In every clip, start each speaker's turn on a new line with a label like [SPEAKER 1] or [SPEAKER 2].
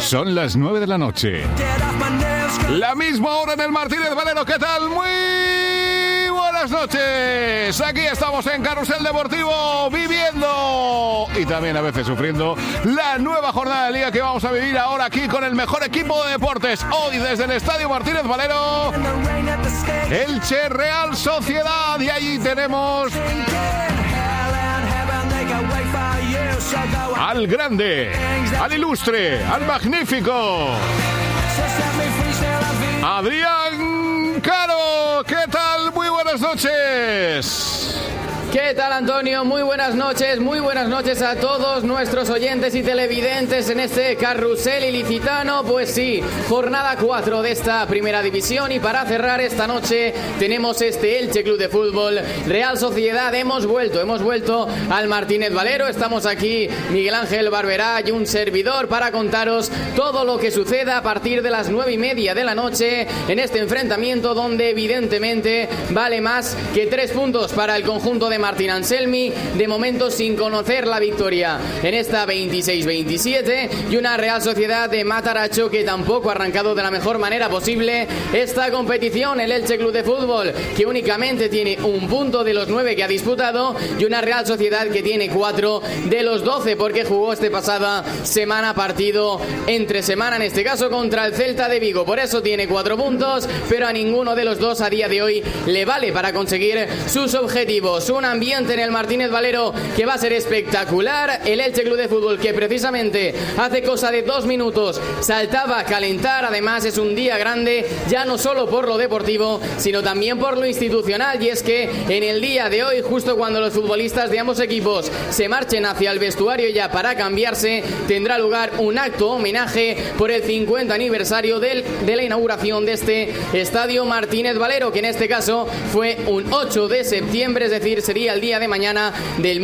[SPEAKER 1] Son las 9 de la noche. La misma hora en el Martínez Valero. ¿Qué tal? Muy buenas noches. Aquí estamos en Carrusel Deportivo, viviendo y también a veces sufriendo la nueva jornada de liga que vamos a vivir ahora aquí con el mejor equipo de deportes. Hoy desde el Estadio Martínez Valero, Elche Real Sociedad. Y allí tenemos al grande, al ilustre, al magnífico Adrián Caro. ¿Qué tal? Muy buenas noches.
[SPEAKER 2] ¿Qué tal, Antonio? Muy buenas noches a todos nuestros oyentes y televidentes en este carrusel ilicitano. Pues sí, jornada 4 de esta primera división, y para cerrar esta noche tenemos este Elche Club de Fútbol Real Sociedad. Hemos vuelto al Martínez Valero. Estamos aquí Miguel Ángel Barberá y un servidor para contaros todo lo que suceda a partir de las 9:30 de la noche en este enfrentamiento, donde evidentemente vale más que 3 puntos para el conjunto de Martín Anselmi, de momento sin conocer la victoria en esta 26-27, y una Real Sociedad de Mataracho que tampoco ha arrancado de la mejor manera posible esta competición. El Elche Club de Fútbol, que únicamente tiene un punto de los 9 que ha disputado, y una Real Sociedad que tiene 4 de los 12 porque jugó esta pasada semana partido entre semana, en este caso contra el Celta de Vigo. Por eso tiene 4 puntos, pero a ninguno de los dos a día de hoy le vale para conseguir sus objetivos. Un ambiente en el Martínez Valero que va a ser espectacular. El Elche Club de Fútbol, que precisamente hace cosa de 2 minutos saltaba a calentar. Además es un día grande, ya no solo por lo deportivo, sino también por lo institucional, y es que en el día de hoy, justo cuando los futbolistas de ambos equipos se marchen hacia el vestuario ya para cambiarse, tendrá lugar un acto homenaje por el 50 aniversario de la inauguración de este Estadio Martínez Valero, que en este caso fue un 8 de septiembre, es decir, sería el día de mañana del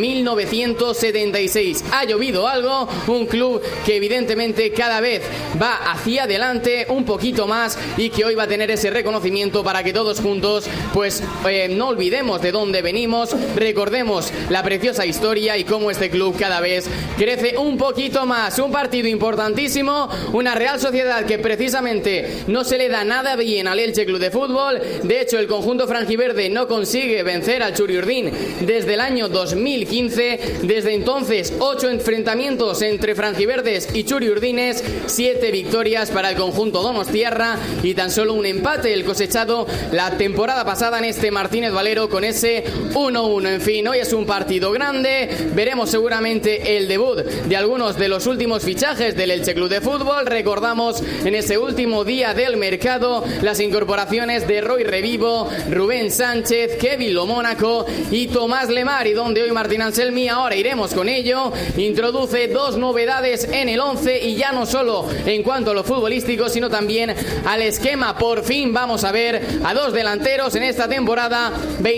[SPEAKER 2] 1976. Ha llovido algo, un club que evidentemente cada vez va hacia adelante un poquito más, y que hoy va a tener ese reconocimiento para que todos juntos pues no olvidemos de dónde venimos, recordemos la preciosa historia y cómo este club cada vez crece un poquito más. Un partido importantísimo, una Real Sociedad que precisamente no se le da nada bien al Elche Club de Fútbol. De hecho, el conjunto franjiverde no consigue vencer al Churiurdín desde el año 2015. Desde entonces 8 enfrentamientos entre franjiverdes y churiurdines, 7 victorias para el conjunto donostiarra y tan solo un empate el cosechado la temporada pasada en este Martínez Valero con ese 1-1. En fin, hoy es un partido grande. Veremos seguramente el debut de algunos de los últimos fichajes del Elche Club de Fútbol. Recordamos en ese último día del mercado las incorporaciones de Roy Revivo, Rubén Sánchez, Kevin Lomónaco y Tomás Lemar, y donde hoy Martín Anselmi, ahora iremos con ello, introduce 2 novedades en el 11, y ya no solo en cuanto a lo futbolístico, sino también al esquema. Por fin vamos a ver a 2 delanteros en esta temporada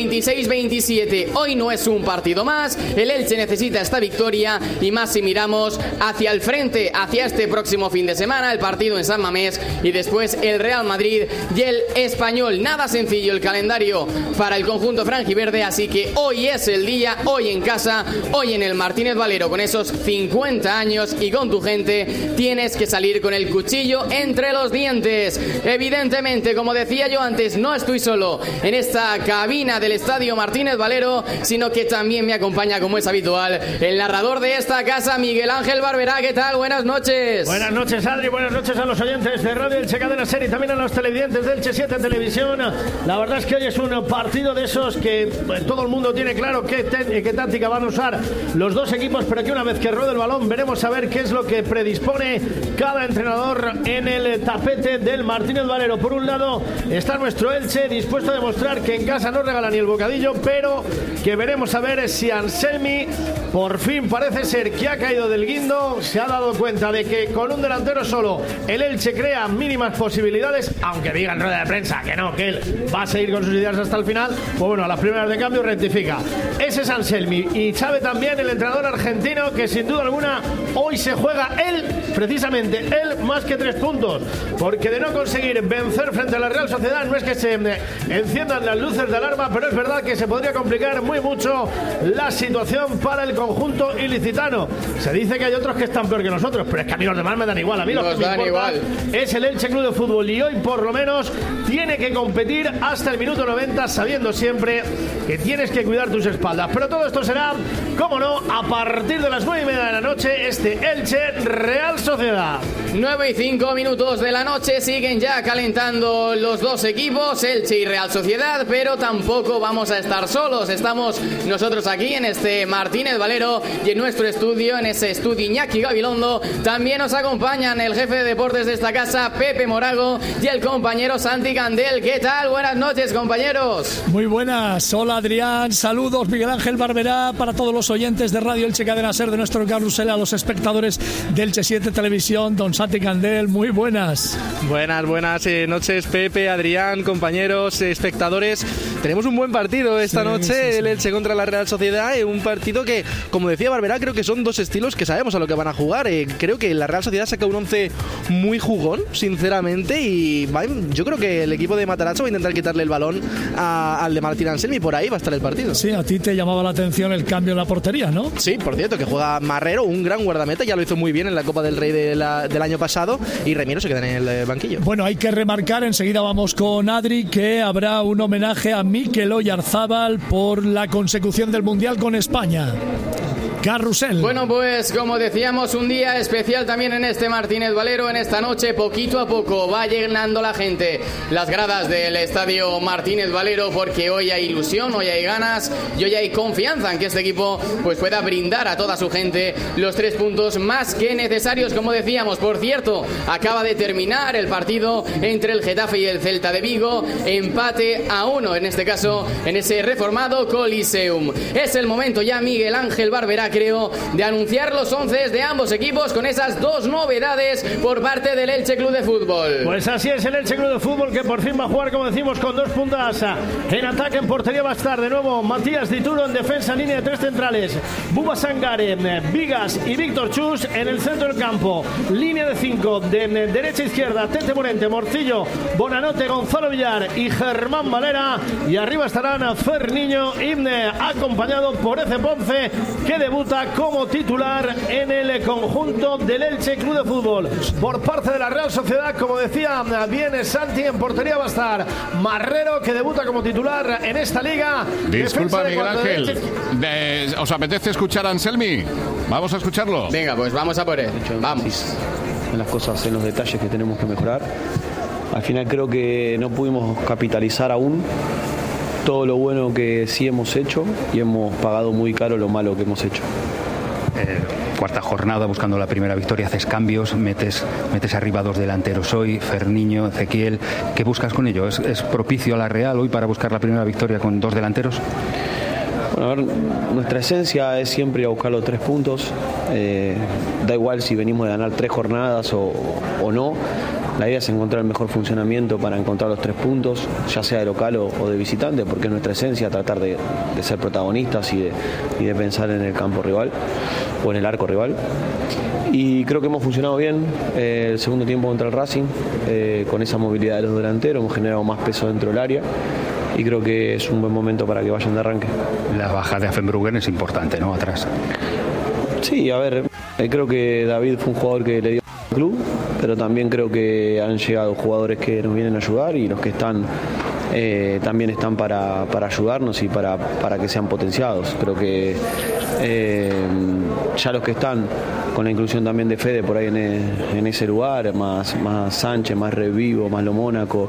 [SPEAKER 2] 26-27. Hoy no es un partido más, el Elche necesita esta victoria, y más si miramos hacia el frente, hacia este próximo fin de semana, el partido en San Mamés y después el Real Madrid y el Español. Nada sencillo el calendario para el conjunto franjiverde, así que hoy es el día, hoy en casa, hoy en el Martínez Valero, con esos 50 años y con tu gente, tienes que salir con el cuchillo entre los dientes. Evidentemente, como decía yo antes, no estoy solo en esta cabina del Estadio Martínez Valero, sino que también me acompaña, como es habitual, el narrador de esta casa, Miguel Ángel Barberá. ¿Qué tal? Buenas noches.
[SPEAKER 3] Buenas noches, Adri, buenas noches a los oyentes de Radio Elche Cadena Ser y también a los televidentes del Elche 7 Televisión. La verdad es que hoy es un partido de esos que todo el mundo tiene claro qué táctica van a usar los dos equipos, pero que una vez que ruede el balón veremos a ver qué es lo que predispone cada entrenador en el tapete del Martínez Valero. Por un lado está nuestro Elche, dispuesto a demostrar que en casa no regala ni el bocadillo, pero que veremos a ver si Anselmi por fin parece ser que ha caído del guindo, se ha dado cuenta de que con un delantero solo el Elche crea mínimas posibilidades, aunque diga en rueda de prensa que no, que él va a seguir con sus ideas hasta el final. Pues bueno, a las primeras de cambio rectifica. Ese es Anselmi, y sabe también el entrenador argentino que sin duda alguna hoy se juega él, precisamente él, más que 3 puntos, porque de no conseguir vencer frente a la Real Sociedad no es que se enciendan las luces de alarma, pero es verdad que se podría complicar muy mucho la situación para el conjunto ilicitano. Se dice que hay otros que están peor que nosotros, pero es que a mí los demás me dan igual. A mí los que me importan es el Elche Club de Fútbol, y hoy por lo menos tiene que competir hasta el minuto 90, sabiendo siempre que tienes que cuidar tus espaldas. Pero todo esto será, como no, a partir de las 9:30 de la noche, este Elche Real Sociedad.
[SPEAKER 2] 9:05 de la noche, siguen ya calentando los dos equipos, Elche y Real Sociedad, pero tampoco vamos a estar solos. Estamos nosotros aquí en este Martínez Valero y en nuestro estudio, en ese estudio Iñaki Gabilondo, también nos acompañan el jefe de deportes de esta casa, Pepe Morago, y el compañero Santi Candel. ¿Qué tal? Buenas noches, compañeros.
[SPEAKER 4] Muy buenas. Hola, Adrián. Saludos, Miguel Ángel Barberá, para todos los oyentes de Radio Elche Cadena Ser, de nuestro carrusel, a los espectadores del Elche 7 Televisión. Don Santi Candel, muy buenas.
[SPEAKER 5] Buenas noches, Pepe, Adrián, compañeros, espectadores. Tenemos un buen partido esta noche, el Elche contra la Real Sociedad, un partido que, como decía Barberá, creo que son dos estilos que sabemos a lo que van a jugar. Creo que la Real Sociedad saca un 11 muy jugón, sinceramente, y yo creo que el equipo de Matarazzo va a intentar quitarle el balón al de Martín Anselmi, y por ahí va a estar el partido.
[SPEAKER 4] Sí, a ti te llamaba la atención el cambio en la portería, ¿no?
[SPEAKER 5] Sí, por cierto, que juega Marrero, un gran guardameta, ya lo hizo muy bien en la Copa del Rey del año pasado, y Remiro se queda en el banquillo.
[SPEAKER 4] Bueno, hay que remarcar, enseguida vamos con Adri, que habrá un homenaje a Mikel Oyarzábal por la consecución del Mundial con España. Carrusel.
[SPEAKER 2] Bueno, pues como decíamos, un día especial también en este Martínez Valero. En esta noche, poquito a poco, va llenando la gente las gradas del estadio Martínez Valero, porque hoy hay ilusión, hoy hay ganas y hoy hay confianza en que este equipo pues pueda brindar a toda su gente los 3 puntos más que necesarios. Como decíamos, por cierto, acaba de terminar el partido entre el Getafe y el Celta de Vigo, empate a 1, en este caso en ese reformado Coliseum. Es el momento ya, Miguel Ángel Barberá, creo, de anunciar los 11 de ambos equipos, con esas dos novedades por parte del Elche Club de Fútbol.
[SPEAKER 3] Pues así es, el Elche Club de Fútbol, que por fin va a jugar, como decimos, con 2 puntas. En ataque, en portería va a estar de nuevo Matías Dituro, en defensa, línea de 3 centrales, Buba Sangare, Vigas y Víctor Chus. En el centro del campo, línea de 5, de derecha a izquierda, Tete Morente, Morcillo, Bonanote, Gonzalo Villar y Germán Valera. Y arriba estarán Ferniño, Ibne, acompañado por Eze Ponce, que debuta como titular en el conjunto del Elche Club de Fútbol. Por parte de la Real Sociedad, como decía bien Santi, en portería va a estar Marrero, que debuta como titular en esta liga.
[SPEAKER 1] Disculpa, Miguel Ángel, ¿os apetece escuchar a Anselmi? Vamos a escucharlo.
[SPEAKER 2] Venga, pues vamos a por él. Vamos.
[SPEAKER 6] En las cosas, en los detalles que tenemos que mejorar. Al final creo que no pudimos capitalizar aún todo lo bueno que sí hemos hecho, y hemos pagado muy caro lo malo que hemos hecho.
[SPEAKER 7] Cuarta jornada, buscando la primera victoria, haces cambios, metes arriba 2 delanteros hoy, Ferniño, Ezequiel. ¿Qué buscas con ello? ¿Es propicio a la Real hoy para buscar la primera victoria con 2 delanteros?
[SPEAKER 6] Bueno, a ver, nuestra esencia es siempre ir a buscar los 3 puntos. Da igual si venimos de ganar 3 jornadas o no. La idea es encontrar el mejor funcionamiento para encontrar los 3 puntos, ya sea de local o de visitante, porque es nuestra esencia tratar de ser protagonistas y de pensar en el campo rival o en el arco rival. Y creo que hemos funcionado bien el segundo tiempo contra el Racing, con esa movilidad de los delanteros, hemos generado más peso dentro del área, y creo que es un buen momento para que vayan de arranque.
[SPEAKER 7] La baja de Affenbruggen es importante, ¿no? Atrás.
[SPEAKER 6] Sí, a ver, creo que David fue un jugador que le dio al club, pero también creo que han llegado jugadores que nos vienen a ayudar, y los que están también están para ayudarnos y para que sean potenciados. Creo que ya los que están, con la inclusión también de Fede por ahí en ese lugar, más Sánchez, más Revivo, más Lo Mónaco,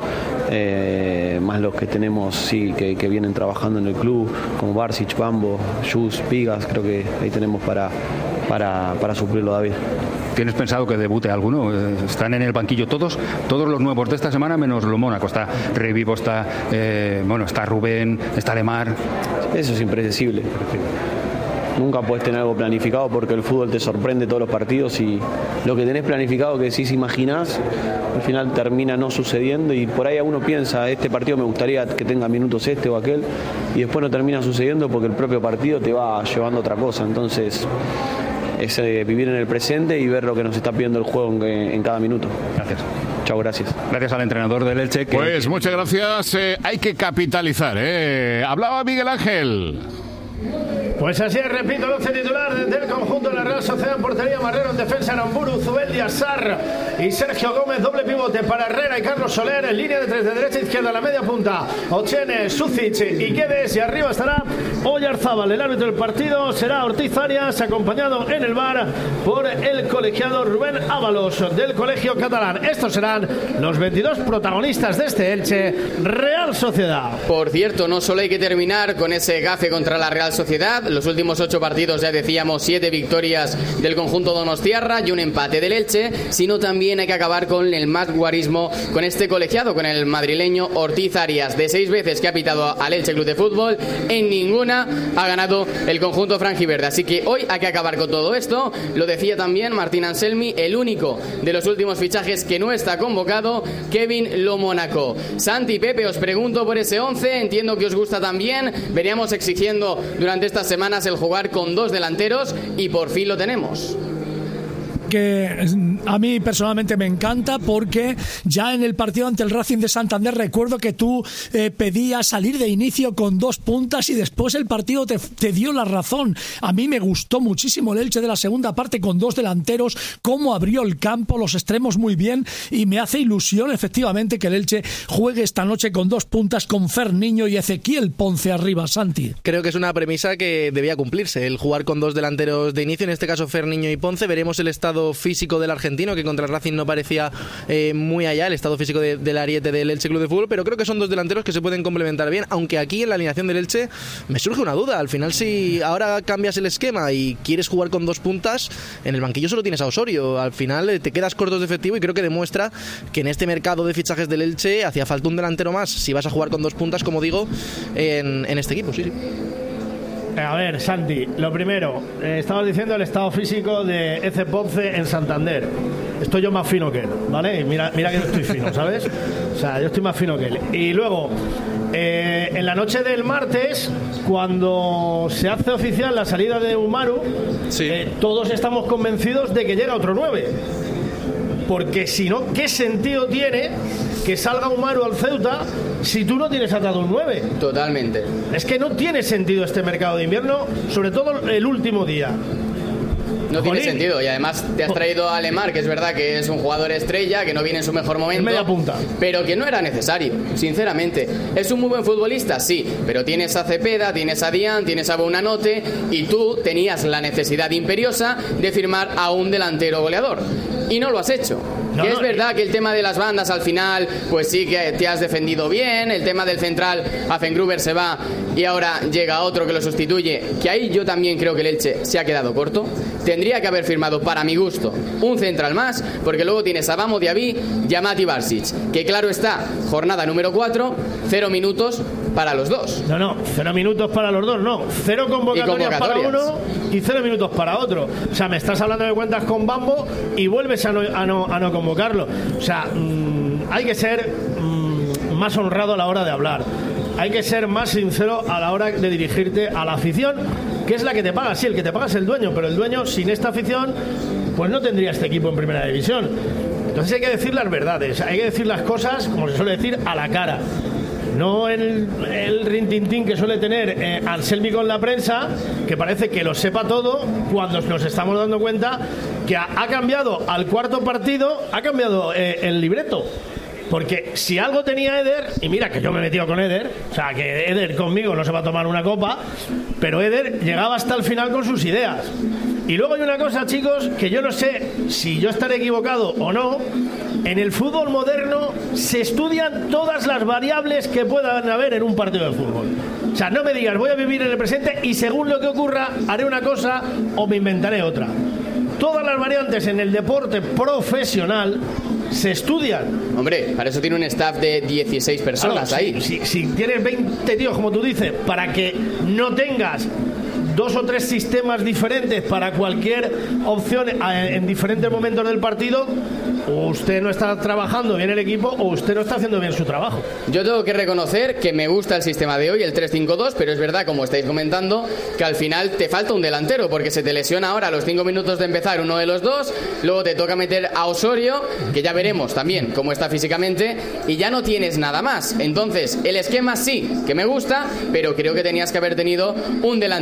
[SPEAKER 6] más los que tenemos que vienen trabajando en el club, como Barsic, Bambo, Jus, Pigas, creo que ahí tenemos para suplirlo, David.
[SPEAKER 7] ¿Tienes pensado que debute alguno? Están en el banquillo todos los nuevos de esta semana, menos Lo Mónaco. Está Revivo, está Rubén, está Lemar.
[SPEAKER 6] Eso es impredecible. Nunca puedes tener algo planificado, porque el fútbol te sorprende todos los partidos, y lo que tenés planificado, que sí imaginás, al final termina no sucediendo, y por ahí uno piensa, este partido me gustaría que tenga minutos este o aquel, y después no termina sucediendo porque el propio partido te va llevando a otra cosa. Entonces es vivir en el presente y ver lo que nos está pidiendo el juego en cada minuto.
[SPEAKER 7] Gracias.
[SPEAKER 6] Chao, gracias.
[SPEAKER 7] Gracias al entrenador del Elche.
[SPEAKER 1] Pues muchas gracias. Hay que capitalizar, ¿eh? Hablaba Miguel Ángel.
[SPEAKER 3] Pues así es, repito, el 11 titular del conjunto de la Real Sociedad. En portería, Marrero; en defensa, Aramburu, Zubeldia, Sarr y Sergio Gómez. Doble pivote para Herrera y Carlos Soler. En línea de tres, de derecha a izquierda, la media punta, Ochene, Sucic y Guedes. Y arriba estará Oyarzábal. El árbitro del partido será Ortiz Arias, acompañado en el VAR por el colegiado Rubén Ábalos del Colegio Catalán. Estos serán los 22 protagonistas de este Elche Real Sociedad.
[SPEAKER 2] Por cierto, no solo hay que terminar con ese gafe contra la Real Sociedad. Los últimos 8 partidos, ya decíamos, 7 victorias del conjunto donostiarra y un empate del Elche, sino también hay que acabar con el masguarismo con este colegiado, con el madrileño Ortiz Arias. De 6 veces que ha pitado al Elche Club de Fútbol, en ninguna ha ganado el conjunto franjiverde. Así que hoy hay que acabar con todo esto. Lo decía también Martín Anselmi, el único de los últimos fichajes que no está convocado, Kevin Lomónaco. Santi, Pepe, os pregunto por ese 11, entiendo que os gusta también. Veníamos exigiendo durante estas semanas el jugar con 2 delanteros y por fin lo tenemos.
[SPEAKER 4] Que a mí personalmente me encanta, porque ya en el partido ante el Racing de Santander recuerdo que tú pedías salir de inicio con 2 puntas y después el partido te dio la razón. A mí me gustó muchísimo el Elche de la segunda parte con 2 delanteros, cómo abrió el campo, los extremos muy bien, y me hace ilusión efectivamente que el Elche juegue esta noche con 2 puntas, con Ferniño y Ezequiel Ponce arriba. Santi.
[SPEAKER 5] Creo que es una premisa que debía cumplirse, el jugar con 2 delanteros de inicio, en este caso Ferniño y Ponce. Veremos el estado físico del argentino, que contra el Racing no parecía muy allá, el estado físico del ariete del Elche Club de Fútbol, pero creo que son 2 delanteros que se pueden complementar bien, aunque aquí en la alineación del Elche me surge una duda. Al final, si ahora cambias el esquema y quieres jugar con 2 puntas, en el banquillo solo tienes a Osorio, al final te quedas cortos de efectivo, y creo que demuestra que en este mercado de fichajes del Elche hacía falta un delantero más, si vas a jugar con 2 puntas, como digo, en este equipo. Sí.
[SPEAKER 3] A ver, Santi, lo primero, estabas diciendo el estado físico de Eze Ponce en Santander. Estoy yo más fino que él, ¿vale? Mira que yo estoy fino, ¿sabes? O sea, yo estoy más fino que él. Y luego, en la noche del martes, cuando se hace oficial la salida de Umaru, sí, todos estamos convencidos de que llega otro 9. Porque si no, ¿qué sentido tiene que salga Umaru al Ceuta si tú no tienes atado un 9?
[SPEAKER 2] Totalmente.
[SPEAKER 3] Es que no tiene sentido este mercado de invierno, sobre todo el último día.
[SPEAKER 2] No tiene sentido, y además te has traído a Lemar, que es verdad que es un jugador estrella, que no viene en su mejor momento,
[SPEAKER 3] media punta,
[SPEAKER 2] pero que no era necesario, sinceramente. Es un muy buen futbolista, sí, pero tienes a Cepeda, tienes a Dian, tienes a Bonanote, y tú tenías la necesidad imperiosa de firmar a un delantero goleador, y no lo has hecho. Que es verdad que el tema de las bandas al final, pues sí que te has defendido bien. El tema del central, Affengruber se va y ahora llega otro que lo sustituye, que ahí yo también creo que el Elche se ha quedado corto. Tendría que haber firmado, para mi gusto, un central más, porque luego tienes a Vamo Diaby y a Mati Barsic, que claro está, jornada número 4, 0 minutos para los dos.
[SPEAKER 3] No, 0 minutos para los dos, no. 0 convocatorias para uno y 0 minutos para otro. O sea, me estás hablando de cuentas con Bambo y vuelves a no convocarlo. O sea, hay que ser más honrado a la hora de hablar. Hay que ser más sincero a la hora de dirigirte a la afición, que es la que te paga. Sí, el que te paga es el dueño, pero el dueño sin esta afición pues no tendría este equipo en primera división. Entonces hay que decir las verdades, hay que decir las cosas, como se suele decir, a la cara. No el rintintín que suele tener Anselmi con la prensa, que parece que lo sepa todo, cuando nos estamos dando cuenta que ha cambiado al cuarto partido, ha cambiado el libreto. Porque si algo tenía Eder, y mira que yo me he metido con Eder, o sea que Eder conmigo no se va a tomar una copa, pero Eder llegaba hasta el final con sus ideas. Y luego hay una cosa, chicos, que yo no sé si yo estaré equivocado o no. En el fútbol moderno se estudian todas las variables que puedan haber en un partido de fútbol. O sea, no me digas, voy a vivir en el presente y según lo que ocurra haré una cosa o me inventaré otra. Todas las variantes en el deporte profesional se estudian.
[SPEAKER 2] Hombre, para eso tiene un staff de 16 personas ahí.
[SPEAKER 3] Si tienes 20 tíos, como tú dices, para que no tengas 2 o 3 sistemas diferentes para cualquier opción en diferentes momentos del partido, o usted no está trabajando bien el equipo o usted no está haciendo bien su trabajo.
[SPEAKER 2] Yo tengo que reconocer que me gusta el sistema de hoy, el 3-5-2, pero es verdad, como estáis comentando, que al final te falta un delantero, porque se te lesiona ahora a los 5 minutos de empezar uno de los dos, luego te toca meter a Osorio, que ya veremos también cómo está físicamente, y ya no tienes nada más. Entonces, el esquema sí, que me gusta, pero creo que tenías que haber tenido un delantero más.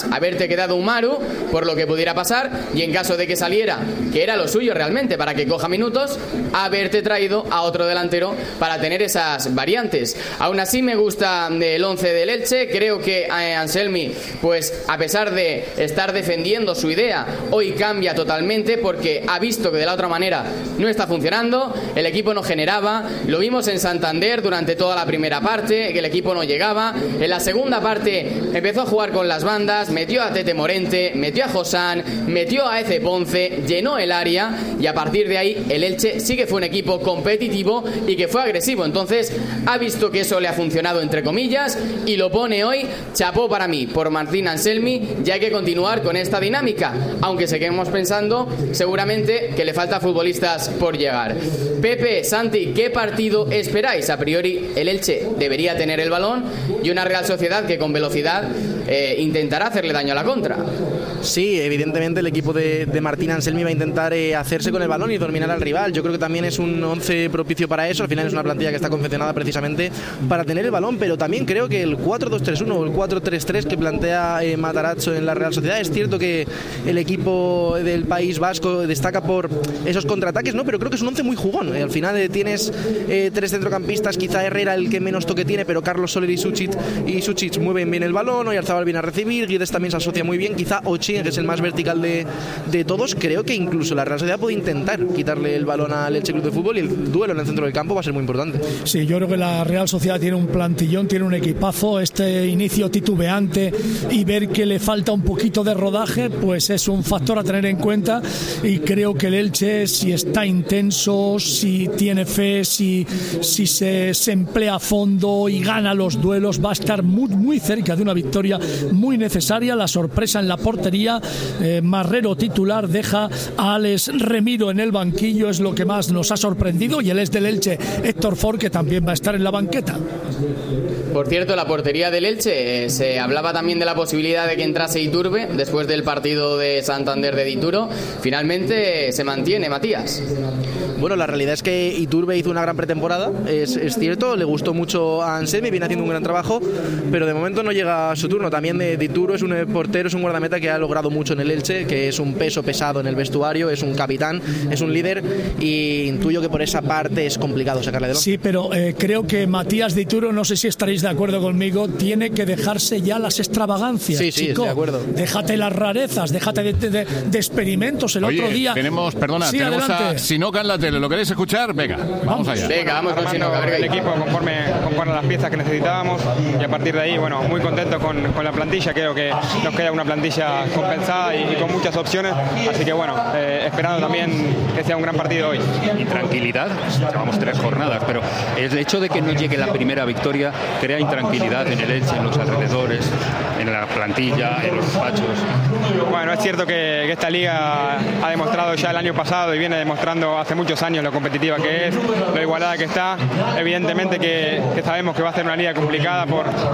[SPEAKER 2] más haberte quedado un Maru por lo que pudiera pasar, y en caso de que saliera, que era lo suyo realmente para que coja minutos, haberte traído a otro delantero para tener esas variantes. Aún así me gusta el 11 del Elche. Creo que Anselmi, pues a pesar de estar defendiendo su idea, hoy cambia totalmente porque ha visto que de la otra manera no está funcionando, el equipo no generaba, lo vimos en Santander durante toda la primera parte, que el equipo no llegaba. En la segunda parte empezó a jugar con las bandas, metió a Tete Morente, metió a Josán, metió a Eze Ponce, llenó el área, y a partir de ahí el Elche sí que fue un equipo competitivo y que fue agresivo. Entonces ha visto que eso le ha funcionado entre comillas y lo pone hoy. Chapó para mí por Martín Anselmi, y hay que continuar con esta dinámica, aunque seguimos pensando seguramente que le falta futbolistas por llegar. Pepe, Santi, ¿qué partido esperáis? A priori el Elche debería tener el balón y una Real Sociedad que con velocidad intentará hacerle daño a la contra.
[SPEAKER 5] Sí, evidentemente el equipo de Martín Anselmi va a intentar hacerse con el balón y dominar al rival. Yo creo que también es un 11 propicio para eso. Al final es una plantilla que está confeccionada precisamente para tener el balón, pero también creo que el 4-2-3-1 o el 4-3-3 que plantea Matarazzo en la Real Sociedad, es cierto que el equipo del País Vasco destaca por esos contraataques, ¿no? Pero creo que es un 11 muy jugón. Al final tienes tres centrocampistas, quizá Herrera el que menos toque tiene, pero Carlos Soler y Suchich mueven bien el balón, Oyarzabal viene a recibir, Guedes también se asocia muy bien, quizá Ochi, que es el más vertical de todos. Creo que incluso la Real Sociedad puede intentar quitarle el balón al Elche Club de Fútbol, y el duelo en el centro del campo va a ser muy importante.
[SPEAKER 4] Sí, yo creo que la Real Sociedad tiene un plantillón, tiene un equipazo. Este inicio titubeante y ver que le falta un poquito de rodaje, pues es un factor a tener en cuenta, y creo que el Elche, si está intenso, si tiene fe, si se emplea a fondo y gana los duelos, va a estar muy, muy cerca de una victoria muy necesaria. La sorpresa en la portería, Marrero titular, deja a Alex Remiro en el banquillo, es lo que más nos ha sorprendido, y él es del Elche, Héctor Ford, que también va a estar en la banqueta.
[SPEAKER 2] Por cierto, la portería del Elche, se hablaba también de la posibilidad de que entrase Iturbe después del partido de Santander de Dituro. Finalmente se mantiene, Matías.
[SPEAKER 5] Bueno, la realidad es que Iturbe hizo una gran pretemporada, es cierto, le gustó mucho a Anselmi, viene haciendo un gran trabajo, pero de momento no llega su turno. También de Dituro es un portero, es un guardameta que ha logrado mucho en el Elche, que es un peso pesado en el vestuario, es un capitán, es un líder, y intuyo que por esa parte es complicado sacarle de lo.
[SPEAKER 4] Sí, pero creo que Matías Dituro, no sé si estaréis de acuerdo conmigo, tiene que dejarse ya las extravagancias.
[SPEAKER 5] Sí,
[SPEAKER 4] chico.
[SPEAKER 5] Estoy de acuerdo.
[SPEAKER 4] Déjate las rarezas, déjate de experimentos. El otro día
[SPEAKER 1] tenemos
[SPEAKER 4] sí,
[SPEAKER 1] tenemos
[SPEAKER 4] adelante.
[SPEAKER 1] a Sinoca en la tele. ¿Lo queréis escuchar? Venga, vamos allá.
[SPEAKER 2] Venga, vamos con Sinoca.
[SPEAKER 8] El equipo conforme las piezas que necesitábamos, y a partir de ahí, bueno, muy contento con la plantilla. Creo que nos queda una plantilla compensada y con muchas opciones, así que bueno, esperando también que sea un gran partido hoy.
[SPEAKER 7] Y tranquilidad, llevamos 3 jornadas, pero el hecho de que no llegue la primera victoria crea intranquilidad en el Elche, en los alrededores, en la plantilla, en los despachos.
[SPEAKER 8] Bueno, es cierto que esta liga ha demostrado ya el año pasado y viene demostrando hace muchos años lo competitiva que es, lo igualada que está. Evidentemente que sabemos que va a ser una liga complicada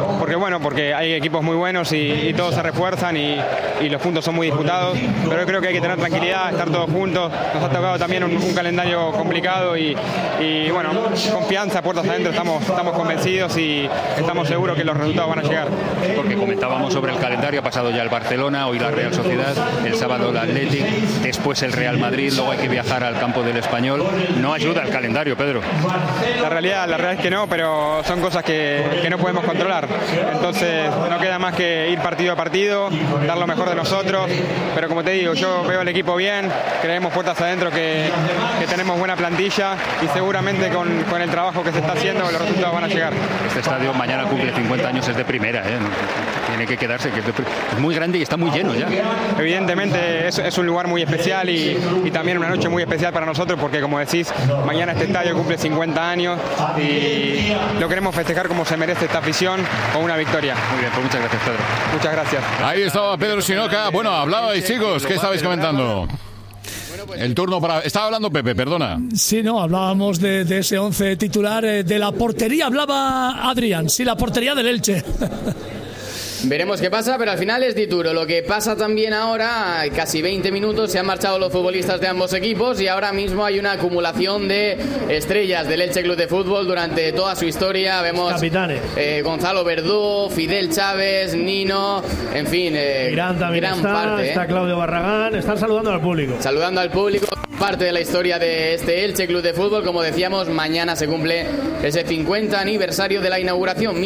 [SPEAKER 8] porque hay equipos muy buenos y todos se refuerzan y los puntos son muy disputados, pero yo creo que hay que tener tranquilidad, estar todos juntos. Nos ha tocado también un calendario complicado y bueno, confianza, puertas adentro, estamos convencidos y estamos seguros que los resultados van a llegar.
[SPEAKER 7] Porque comentábamos sobre el calendario, ha pasado ya el Barcelona, hoy la Real Sociedad, el sábado el Athletic, después el Real Madrid, luego hay que viajar al campo del Español. No ayuda el calendario, Pedro.
[SPEAKER 8] La realidad es que no, pero son cosas que no podemos controlar. Entonces no queda más que ir partido a partido, dar lo mejor de nosotros, pero como te digo, yo veo el equipo bien, creemos puertas adentro que tenemos buena plantilla y seguramente con el trabajo que se está haciendo los resultados van a llegar.
[SPEAKER 7] Este estadio mañana cumple 50 años, es de primera, tiene que quedarse, que es muy grande y está muy lleno ya.
[SPEAKER 8] Evidentemente es un lugar muy especial y también una noche muy especial para nosotros, porque como decís, mañana este estadio cumple 50 años y lo queremos festejar como se merece esta afición, con una victoria.
[SPEAKER 7] Muy bien, pues muchas gracias, Pedro.
[SPEAKER 8] Muchas gracias.
[SPEAKER 1] Ahí estaba Pedro Sinoca. Bueno, hablabais, chicos, ¿qué estabais comentando? El turno para... Estaba hablando Pepe, perdona.
[SPEAKER 4] Sí, no, hablábamos de ese 11 titular, de la portería hablaba Adrián, sí, la portería del Elche.
[SPEAKER 2] Veremos qué pasa, pero al final es dituro. Lo que pasa también ahora, casi 20 minutos, se han marchado los futbolistas de ambos equipos y ahora mismo hay una acumulación de estrellas del Elche Club de Fútbol durante toda su historia. Vemos
[SPEAKER 3] capitanes.
[SPEAKER 2] Gonzalo Verdú, Fidel Chávez, Nino, en fin,
[SPEAKER 3] gran parte. Está Claudio Barragán, están saludando al público.
[SPEAKER 2] Saludando al público. Parte de la historia de este Elche Club de Fútbol. Como decíamos, mañana se cumple ese 50 aniversario de la inauguración,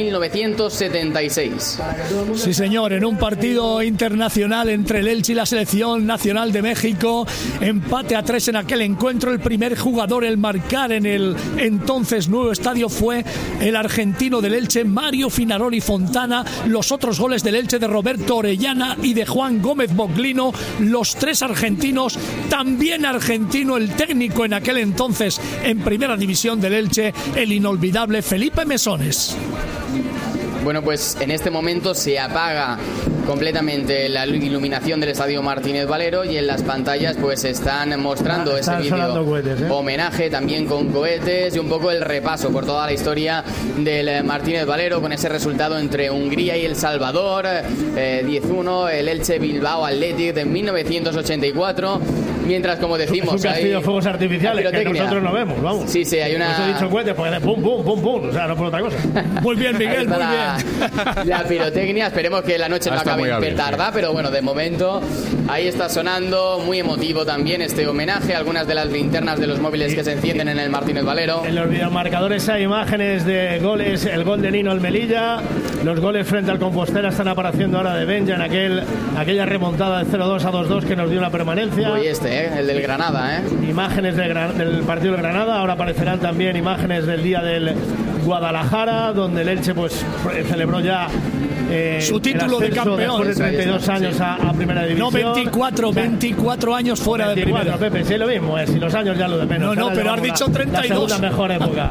[SPEAKER 2] 1976.
[SPEAKER 4] Sí, señor, en un partido internacional entre el Elche y la Selección Nacional de México, empate a 3 en aquel encuentro. El primer jugador en marcar en el entonces nuevo estadio fue el argentino del Elche, Mario Finaroli Fontana. Los otros goles del Elche de Roberto Orellana y de Juan Gómez Boglino, los 3 argentinos, también argentinos. El técnico en aquel entonces en primera división del Elche, el inolvidable Felipe Mesones.
[SPEAKER 2] Bueno, pues en este momento se apaga completamente la iluminación del Estadio Martínez Valero y en las pantallas pues están mostrando ese vídeo homenaje también con cohetes y un poco el repaso por toda la historia del Martínez Valero con ese resultado entre Hungría y El Salvador, 10-1, el Elche Bilbao Athletic de 1984. Mientras, como decimos,
[SPEAKER 3] es un castillo de fuegos artificiales que nosotros no vemos, vamos.
[SPEAKER 2] Sí, hay una...
[SPEAKER 3] Por eso he dicho cohetes, porque pum, pum, pum, pum, o sea, no por otra cosa.
[SPEAKER 4] Muy bien, Miguel, muy bien.
[SPEAKER 2] La pirotecnia, esperemos que la noche no acabe en petarda, pero bueno, de momento ahí está sonando, muy emotivo también este homenaje, algunas de las linternas de los móviles que se encienden en el Martínez Valero.
[SPEAKER 3] En los videomarcadores hay imágenes de goles, el gol de Nino al Melilla, los goles frente al Compostela están apareciendo ahora de Benja en aquella remontada de 0-2 a 2-2 que nos dio la permanencia.
[SPEAKER 2] Hoy el del Granada,
[SPEAKER 3] Imágenes del partido del Granada, ahora aparecerán también imágenes del día del Guadalajara, donde el Elche pues celebró ya
[SPEAKER 4] su título de campeón
[SPEAKER 3] después de 32 años a primera división.
[SPEAKER 4] No, 24 años fuera 24, de primera.
[SPEAKER 3] Pepe, sí, lo mismo, si los años ya lo de menos.
[SPEAKER 4] No, pero has dicho 32.
[SPEAKER 3] La segunda mejor época.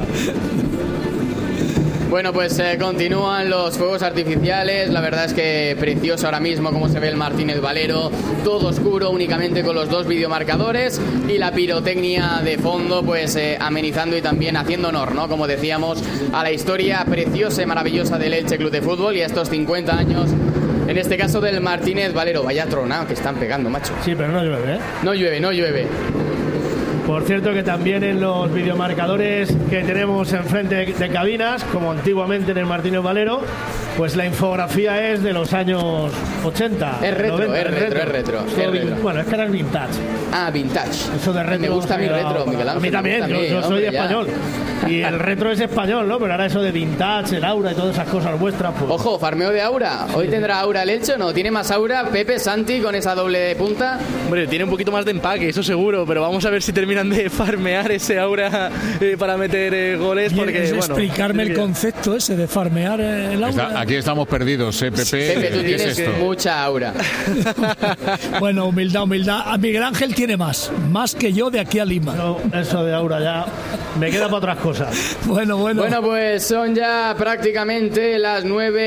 [SPEAKER 2] Bueno, pues continúan los fuegos artificiales. La verdad es que precioso ahora mismo como se ve el Martínez Valero, todo oscuro, únicamente con los 2 videomarcadores y la pirotecnia de fondo, pues amenizando y también haciendo honor, ¿no? Como decíamos, a la historia preciosa y maravillosa del Elche Club de Fútbol y a estos 50 años, en este caso del Martínez Valero. Vaya tronado que están pegando, macho.
[SPEAKER 3] Sí, pero no llueve,
[SPEAKER 2] No llueve.
[SPEAKER 3] Por cierto que también en los videomarcadores que tenemos enfrente de cabinas, como antiguamente en el Martínez Valero, pues la infografía es de los años 80.
[SPEAKER 2] Es retro,
[SPEAKER 3] 90,
[SPEAKER 2] es retro.
[SPEAKER 3] Bueno, es que era el vintage.
[SPEAKER 2] Ah, vintage.
[SPEAKER 3] Eso de retro.
[SPEAKER 2] Me gusta mi retro, Miguel Ángel.
[SPEAKER 3] A mí también, yo soy español. Y el retro es español, ¿no? Pero ahora eso de vintage, el aura y todas esas cosas vuestras, pues...
[SPEAKER 2] Ojo, farmeo de aura. ¿Hoy tendrá aura el Elche o no? ¿Tiene más aura Pepe, Santi con esa doble punta?
[SPEAKER 5] Hombre, tiene un poquito más de empaque, eso seguro, pero vamos a ver si terminan de farmear ese aura para meter goles, porque,
[SPEAKER 4] explicarme el concepto ese de farmear el aura.
[SPEAKER 1] Aquí estamos perdidos, Pepe.
[SPEAKER 2] Pepe, tú tienes mucha aura.
[SPEAKER 4] Bueno, humildad. A Miguel Ángel tiene más que yo de aquí a Lima.
[SPEAKER 3] No, eso de aura ya me queda para otras cosas.
[SPEAKER 4] Bueno,
[SPEAKER 2] pues son ya prácticamente las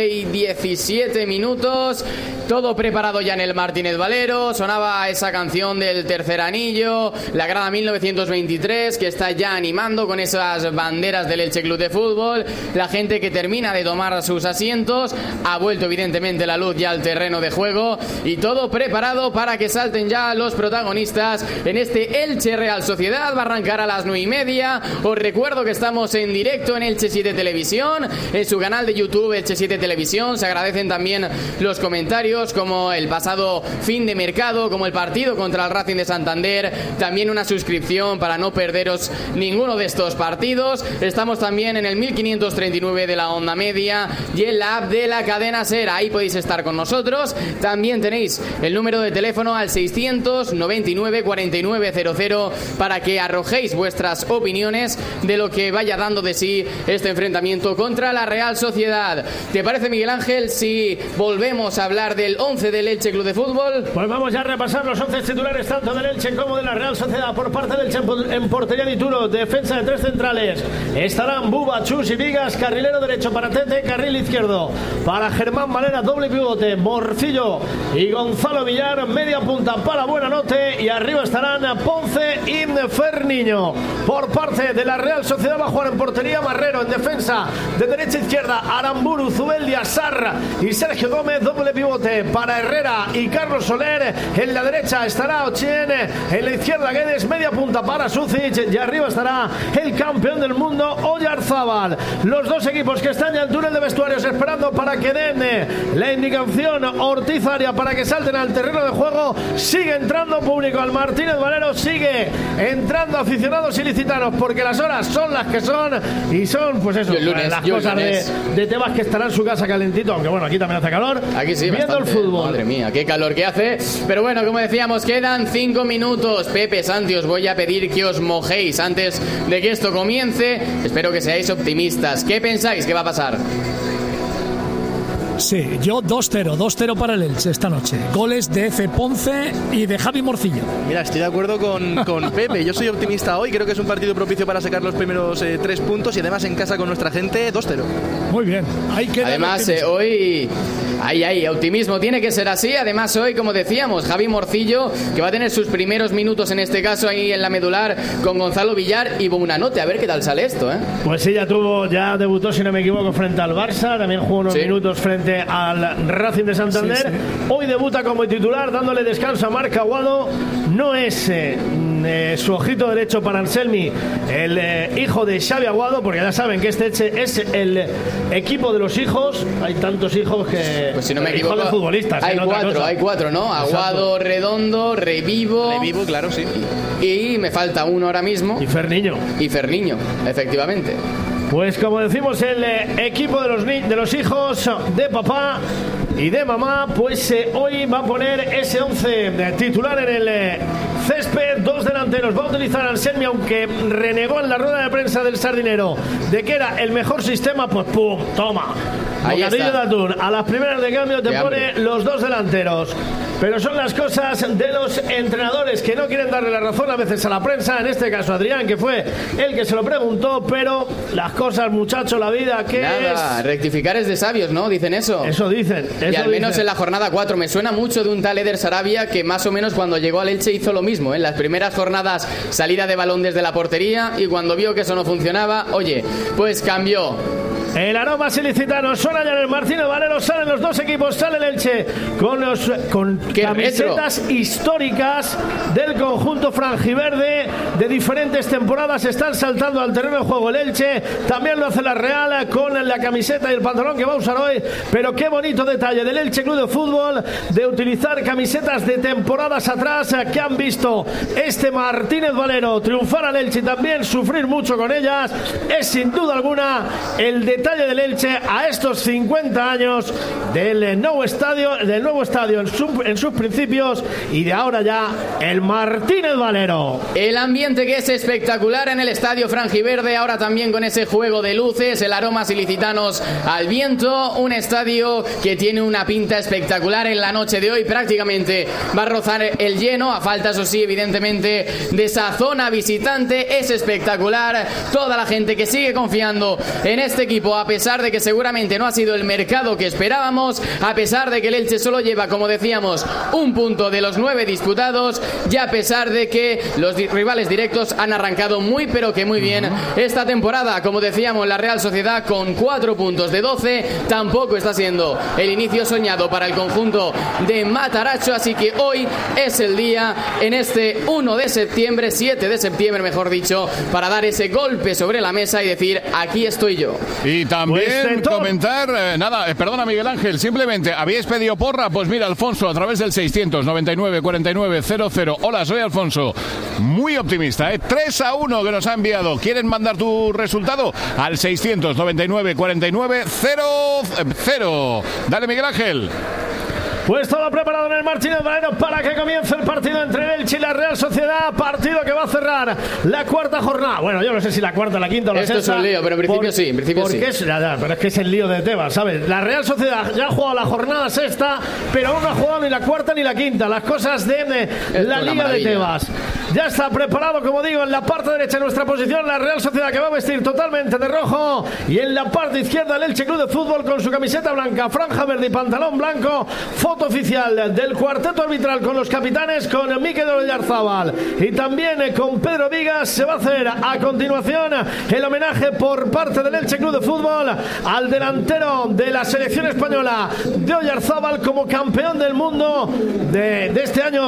[SPEAKER 2] 9:17 minutos. Todo preparado ya en el Martínez Valero. Sonaba esa canción del Tercer Anillo, la grada 1923, que está ya animando con esas banderas del Elche Club de Fútbol. La gente que termina de tomar sus asientos. Ha vuelto evidentemente la luz ya al terreno de juego y todo preparado para que salten ya los protagonistas en este Elche Real Sociedad. Va a arrancar a las 9:30. Os recuerdo que estamos en directo en Elche 7 Televisión, en su canal de YouTube Elche 7 Televisión. Se agradecen también los comentarios, como el pasado fin de mercado, como el partido contra el Racing de Santander. También una suscripción para no perderos ninguno de estos partidos. Estamos también en el 1539 de la onda media y en la app de la cadena SER. Ahí podéis estar con nosotros. También tenéis el número de teléfono al 699 4900 para que arrojéis vuestras opiniones de lo que vaya dando de sí este enfrentamiento contra la Real Sociedad. ¿Te parece, Miguel Ángel, si volvemos a hablar de el 11 del Elche Club de Fútbol.
[SPEAKER 3] Pues vamos ya a repasar los 11 titulares tanto del Elche como de la Real Sociedad. Por parte del Elche en portería de Turo, defensa de 3 centrales. Estarán Buba, Chus y Vigas, carrilero derecho para Tete, carril izquierdo para Germán Valera, doble pivote, Morcillo y Gonzalo Villar, media punta para Buenanote, y arriba estarán Ponce y Ferniño. Por parte de la Real Sociedad va a jugar en portería Marrero, en defensa de derecha a izquierda Aramburu, Zubeldia, Sarra y Sergio Gómez, doble pivote para Herrera y Carlos Soler. En la derecha estará Ochien, en la izquierda Guedes, media punta para Sucic, y arriba estará el campeón del mundo Oyarzábal. Los dos equipos que están ya en túnel de vestuarios esperando para que den la indicación Ortiz Aria para que salten al terreno de juego. Sigue entrando público al Martínez Valero, sigue entrando aficionados ilicitanos, porque las horas son las que son, y son pues eso, las cosas de Tebas, que estará en su casa calentito, aunque bueno, aquí también hace calor,
[SPEAKER 2] aquí sí,
[SPEAKER 3] viendo
[SPEAKER 2] bastante.
[SPEAKER 3] El fútbol.
[SPEAKER 2] Madre mía, qué calor que hace. Pero bueno, como decíamos, quedan 5 minutos. Pepe, Santi, os voy a pedir que os mojéis antes de que esto comience. Espero que seáis optimistas. ¿Qué pensáis que va a pasar?
[SPEAKER 4] Sí, yo 2-0 para el Elche esta noche. Goles de F. Ponce y de Javi Morcillo.
[SPEAKER 5] Mira, estoy de acuerdo con Pepe. Yo soy optimista hoy. Creo que es un partido propicio para sacar los primeros 3 puntos, y además en casa con nuestra gente 2-0.
[SPEAKER 4] Muy bien.
[SPEAKER 2] Además, hoy hay optimismo. Tiene que ser así. Además, hoy, como decíamos, Javi Morcillo, que va a tener sus primeros minutos, en este caso ahí en la medular, con Gonzalo Villar y Buenanote. A ver qué tal sale esto, ¿eh?
[SPEAKER 3] Pues sí, ya debutó, si no me equivoco, frente al Barça. También jugó unos minutos frente al Racing de Santander. Sí. Hoy debuta como titular, dándole descanso a Marc Aguado. No es su ojito derecho para Anselmi, el hijo de Xavi Aguado, porque ya saben que este es el equipo de los hijos. Hay tantos hijos que,
[SPEAKER 2] pues si no me equivoco,
[SPEAKER 3] de futbolistas.
[SPEAKER 2] Hay 4, ¿no? Aguado, Redondo, Revivo,
[SPEAKER 5] claro, sí.
[SPEAKER 2] Y me falta uno ahora mismo.
[SPEAKER 3] Y Ferniño,
[SPEAKER 2] efectivamente.
[SPEAKER 3] Pues como decimos, el equipo de los hijos de papá y de mamá, pues hoy va a poner ese 11 titular en el césped. 2 delanteros. Va a utilizar Anselmi, aunque renegó en la rueda de prensa del Sardinero de que era el mejor sistema. Pues pum, toma, bocadillo de atún. A las primeras de cambio te pone los 2 delanteros. Pero son las cosas de los entrenadores, que no quieren darle la razón a veces a la prensa. En este caso Adrián, que fue el que se lo preguntó. Pero las cosas, muchacho, la vida, ¿qué es?
[SPEAKER 2] Rectificar es de sabios, ¿no? Dicen eso.
[SPEAKER 3] Eso dicen.
[SPEAKER 2] Y al menos en la jornada 4 me suena mucho de un tal Eder Sarabia, que más o menos cuando llegó al Elche hizo lo mismo. En las primeras jornadas, salida de balón desde la portería, y cuando vio que eso no funcionaba, oye, pues cambió.
[SPEAKER 3] El aroma ilicitano suena ya en el Martínez Valero. Salen los dos equipos, sale el Elche con camisetas históricas del conjunto franjiverde de diferentes temporadas. Están saltando al terreno de juego el Elche. También lo hace la Real con la camiseta y el pantalón que va a usar hoy. Pero qué bonito detalle del Elche Club de Fútbol de utilizar camisetas de temporadas atrás, que han visto este Martínez Valero triunfar al Elche y también sufrir mucho con ellas. Es sin duda alguna el detalle del Elche a estos 50 años del nuevo estadio en sus principios, y de ahora ya el Martínez Valero.
[SPEAKER 2] El ambiente que es espectacular en el estadio franjiverde, ahora también con ese juego de luces, el aromas ilicitanos al viento, un estadio que tiene una pinta espectacular en la noche de hoy. Prácticamente va a rozar el lleno, a falta, eso sí, evidentemente, de esa zona visitante. Es espectacular, toda la gente que sigue confiando en este equipo, a pesar de que seguramente no ha sido el mercado que esperábamos, a pesar de que el Elche solo lleva, como decíamos, 1 punto de los 9 disputados, y a pesar de que los rivales directos han arrancado muy pero que muy bien esta temporada. Como decíamos, la Real Sociedad con 4 puntos de 12 tampoco está siendo el inicio soñado para el conjunto de Mataracho, así que hoy es el día, en este 7 de septiembre mejor dicho, para dar ese golpe sobre la mesa y decir: aquí estoy yo.
[SPEAKER 1] Y también comentar, perdona Miguel Ángel, simplemente, ¿habíais pedido porra? Pues mira, Alfonso, a través del 699 49 00. Hola, soy Alfonso. Muy optimista, 3-1 que nos ha enviado. ¿Quieren mandar tu resultado? Al 699 49 00. Dale, Miguel Ángel.
[SPEAKER 3] Pues todo preparado en el Martínez Valero para que comience el partido entre el Elche y la Real Sociedad, partido que va a cerrar la cuarta jornada. Bueno, yo no sé si la cuarta, la quinta o la sexta.
[SPEAKER 2] Esto es un lío, pero en principio sí, en principio sí.
[SPEAKER 3] Pero es que es el lío de Tebas, ¿sabes? La Real Sociedad ya ha jugado la jornada sexta, pero aún no ha jugado ni la cuarta ni la quinta. Las cosas de la Liga de Tebas. Ya está preparado, como digo, en la parte derecha de nuestra posición la Real Sociedad, que va a vestir totalmente de rojo, y en la parte izquierda el Elche Club de Fútbol con su camiseta blanca, franja verde y pantalón blanco. Foto oficial del cuarteto arbitral con los capitanes, con Mikel Oyarzábal y también con Pedro Vigas. Se va a hacer a continuación el homenaje por parte del Elche Club de Fútbol al delantero de la selección española de Oyarzábal como campeón del mundo de este año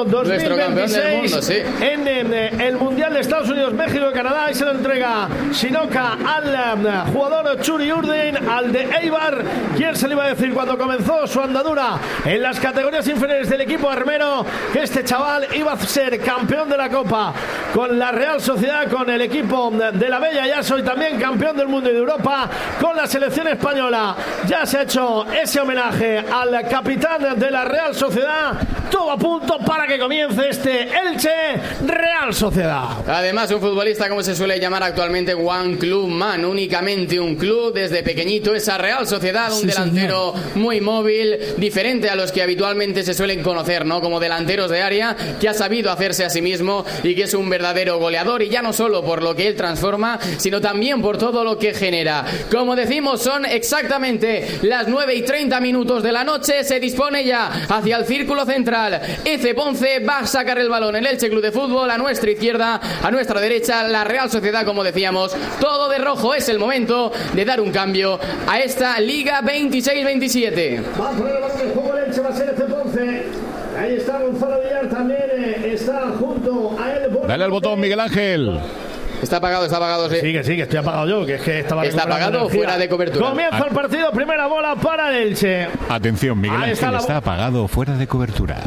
[SPEAKER 3] 2026
[SPEAKER 2] mundo, sí.
[SPEAKER 3] en el Mundial de Estados Unidos, México y Canadá, y se lo entrega Shinoka al jugador Churi Urdin, al de Eibar. ¿Quién se le iba a decir cuando comenzó su andadura en las categorías inferiores del equipo armero que este chaval iba a ser campeón de la Copa con la Real Sociedad, con el equipo de la Bella Yaso, y también campeón del mundo y de Europa con la selección española? Ya se ha hecho ese homenaje al capitán de la Real Sociedad. Todo a punto para que comience este Elche Real Sociedad.
[SPEAKER 2] Además, un futbolista, como se suele llamar actualmente, One Club Man, únicamente un club. Desde pequeñito esa Real Sociedad, un delantero muy móvil, diferente a los que habitualmente se suelen conocer, ¿no? Como delanteros de área, que ha sabido hacerse a sí mismo y que es un verdadero goleador, y ya no solo por lo que él transforma, sino también por todo lo que genera. Como decimos, son exactamente las 9:30 de la noche. Se dispone ya hacia el círculo central Ece Ponce, va a sacar el balón el Elche Club de Fútbol. A nuestra izquierda, a nuestra derecha, la Real Sociedad, como decíamos, todo de rojo. Es el momento de dar un cambio a esta Liga 26-27.
[SPEAKER 3] Va a poner el balón de juego el Elche, va a ser Ece Ponce. Ahí está Gonzalo Villar, también está junto a él.
[SPEAKER 1] Dale al botón, Miguel Ángel.
[SPEAKER 2] Está apagado, sí.
[SPEAKER 3] Sigue, estoy apagado yo, que es que estaba
[SPEAKER 2] está apagado o fuera de cobertura.
[SPEAKER 3] Comienza el partido, primera bola para el Elche.
[SPEAKER 1] Atención, Miguel Ángel, está apagado o fuera de cobertura.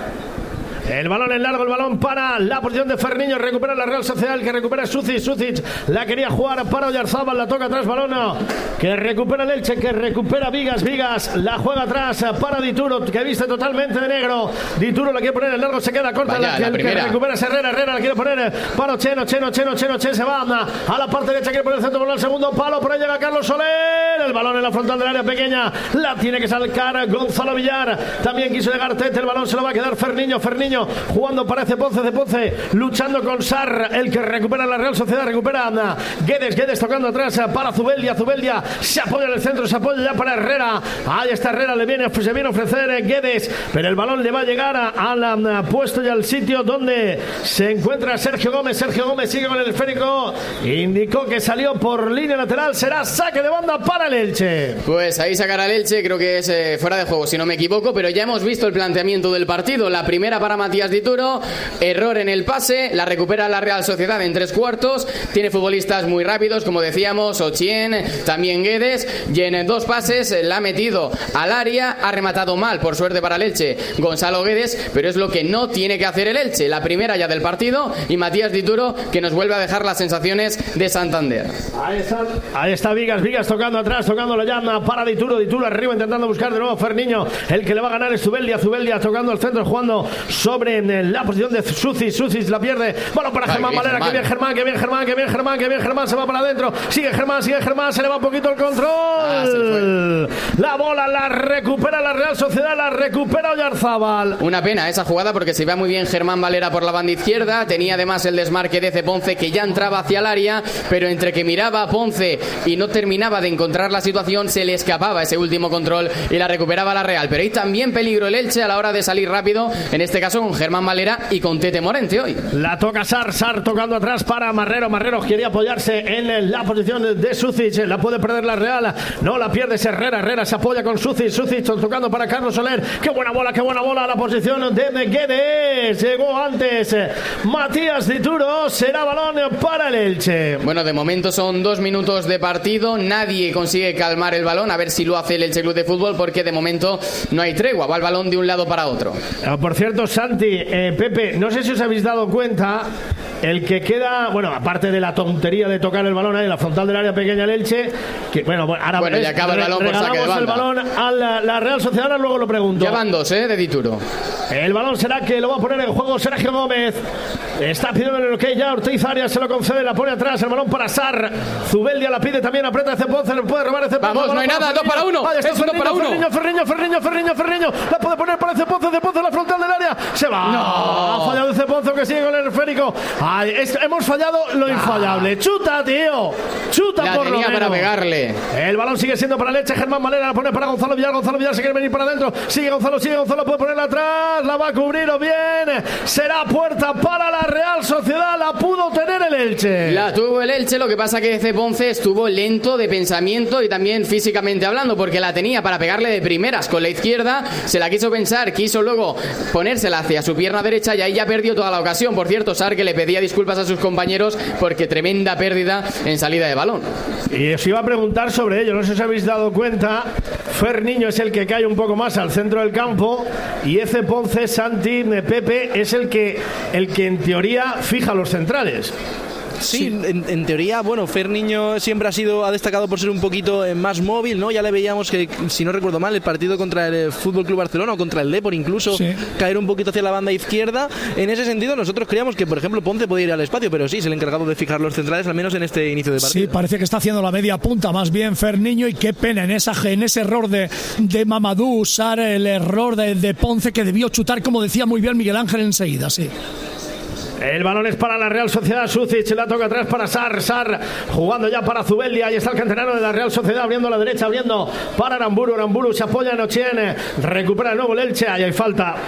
[SPEAKER 3] El balón en largo, el balón para la posición de Ferniño. Recupera la Real Sociedad, el que recupera Sucic. Sucic la quería jugar para Oyarzábal, la toca atrás, balón que recupera el Elche, que recupera Vigas. Vigas la juega atrás para Dituro, que viste totalmente de negro. Dituro la quiere poner en largo, se queda corta.
[SPEAKER 2] Vaya,
[SPEAKER 3] el que recupera es Herrera la quiere poner para Ocheno. Cheno se va a la parte derecha, quiere poner el centro, balón al segundo palo, por ahí llega Carlos Soler. El balón en la frontal del área pequeña, la tiene que sacar Gonzalo Villar. También quiso llegar Tete, el balón se lo va a quedar Ferniño jugando para Ece Ponce, luchando con Sarr, el que recupera la Real Sociedad, recupera Guedes tocando atrás para Zubeldia se apoya en el centro, se apoya ya para Herrera. Ahí está Herrera, se viene a ofrecer Guedes, pero el balón le va a llegar al puesto y al sitio donde se encuentra Sergio Gómez. Sigue con el esférico, indicó que salió por línea lateral, será saque de banda para el Elche.
[SPEAKER 2] Pues ahí sacará el Elche, creo que es fuera de juego si no me equivoco, pero ya hemos visto el planteamiento del partido. La primera para Matías Dituro, error en el pase, la recupera la Real Sociedad en 3/4, tiene futbolistas muy rápidos, como decíamos, Ochien, también Guedes, y en 2 pases la ha metido al área, ha rematado mal, por suerte para el Elche, Gonzalo Guedes, pero es lo que no tiene que hacer el Elche, la primera ya del partido, y Matías Dituro, que nos vuelve a dejar las sensaciones de Santander.
[SPEAKER 3] Ahí está Vigas tocando atrás, tocando la llama para Dituro arriba, intentando buscar de nuevo a Ferniño, el que le va a ganar es Zubeldia tocando al centro, jugando sobre en la posición de Sucic la pierde, bueno para Germán Valera, que bien Germán, se va para adentro, sigue Germán, se le va un poquito el control, la bola la recupera la Real Sociedad, la recupera Oyarzábal.
[SPEAKER 2] Una pena esa jugada porque se iba muy bien Germán Valera por la banda izquierda, tenía además el desmarque de Ece Ponce, que ya entraba hacia el área, pero entre que miraba a Ponce y no terminaba de encontrar la situación, se le escapaba ese último control y la recuperaba la Real, pero hay también peligro el Elche a la hora de salir rápido, en este caso con Germán Valera y con Tete Morente hoy.
[SPEAKER 3] La toca Sarr tocando atrás para Marrero quería apoyarse en la posición de Sucic, la puede perder la Real, no la pierde Herrera se apoya con Sucic tocando para Carlos Soler, qué buena bola a la posición de Guedes, llegó antes Matías Dituro, será balón para el Elche.
[SPEAKER 2] Bueno, de momento son 2 minutos de partido, nadie consigue calmar el balón, a ver si lo hace el Elche Club de Fútbol, porque de momento no hay tregua, va el balón de un lado para otro.
[SPEAKER 3] Por cierto, Santi, Pepe, no sé si os habéis dado cuenta el que queda, bueno, aparte de la tontería de tocar el balón ahí en la frontal del área pequeña el Elche, que ahora
[SPEAKER 2] ya acaba el balón por saque de banda.
[SPEAKER 3] El balón a la Real Sociedad, ahora luego lo pregunto.
[SPEAKER 2] Ya van 2, de Dituro.
[SPEAKER 3] El balón será que lo va a poner en juego Sergio Gómez. Está pidiendo el ok ya Ortiz Arias, se lo concede, la pone atrás, el balón para Sar. Zubeldia la pide también, aprieta ese Ponce, le puede robar ese Ponce.
[SPEAKER 2] Vamos, no hay nada, 2 para 1.
[SPEAKER 3] Es 2 para 1. Ferriño, la puede poner para ese Ponce, en la frontal del área. Se va.
[SPEAKER 2] No.
[SPEAKER 3] Ha fallado ese Ponce que sigue con el esférico. Hemos fallado lo infallable. Chuta, tío. Chuta
[SPEAKER 2] la
[SPEAKER 3] por lo menos.
[SPEAKER 2] para pegarle.
[SPEAKER 3] El balón sigue siendo para Leche, Germán Valera, la pone para Gonzalo Villar se quiere venir para adentro. Sigue Gonzalo, puede ponerla atrás, la va a cubrir o bien. Será puerta para la Real Sociedad, la pudo tener el Elche.
[SPEAKER 2] La tuvo el Elche, lo que pasa que ese Ponce estuvo lento de pensamiento y también físicamente hablando, porque la tenía para pegarle de primeras con la izquierda, se la quiso pensar, quiso luego ponérsela hacia su pierna derecha y ahí ya perdió toda la ocasión. Por cierto, Sar que le pedía disculpas a sus compañeros porque tremenda pérdida en salida de balón.
[SPEAKER 3] Y os iba a preguntar sobre ello, no sé si habéis dado cuenta, Fer Niño es el que cae un poco más al centro del campo y ese Ponce, Santi, Pepe es el que en teoría fija los centrales.
[SPEAKER 5] Sí, en teoría, bueno, Fer Niño siempre ha destacado por ser un poquito más móvil, ¿no? Ya le veíamos que, si no recuerdo mal, el partido contra el FC Barcelona o contra el Depor incluso, caer un poquito hacia la banda izquierda. En ese sentido, nosotros creíamos que, por ejemplo, Ponce podía ir al espacio, pero sí, es el encargado de fijar los centrales, al menos en este inicio de partido.
[SPEAKER 4] Sí, parece que está haciendo la media punta más bien Fer Niño, y qué pena en ese error de Mamadou usar el error de Ponce, que debió chutar, como decía muy bien Miguel Ángel enseguida, sí.
[SPEAKER 3] El balón es para la Real Sociedad. Sucic la toca atrás para Sar jugando ya para Zubeldia. Ahí está el canterano de la Real Sociedad abriendo a la derecha, abriendo para Aramburu se apoya en Ochien, recupera el nuevo el Elche. Ahí hay falta,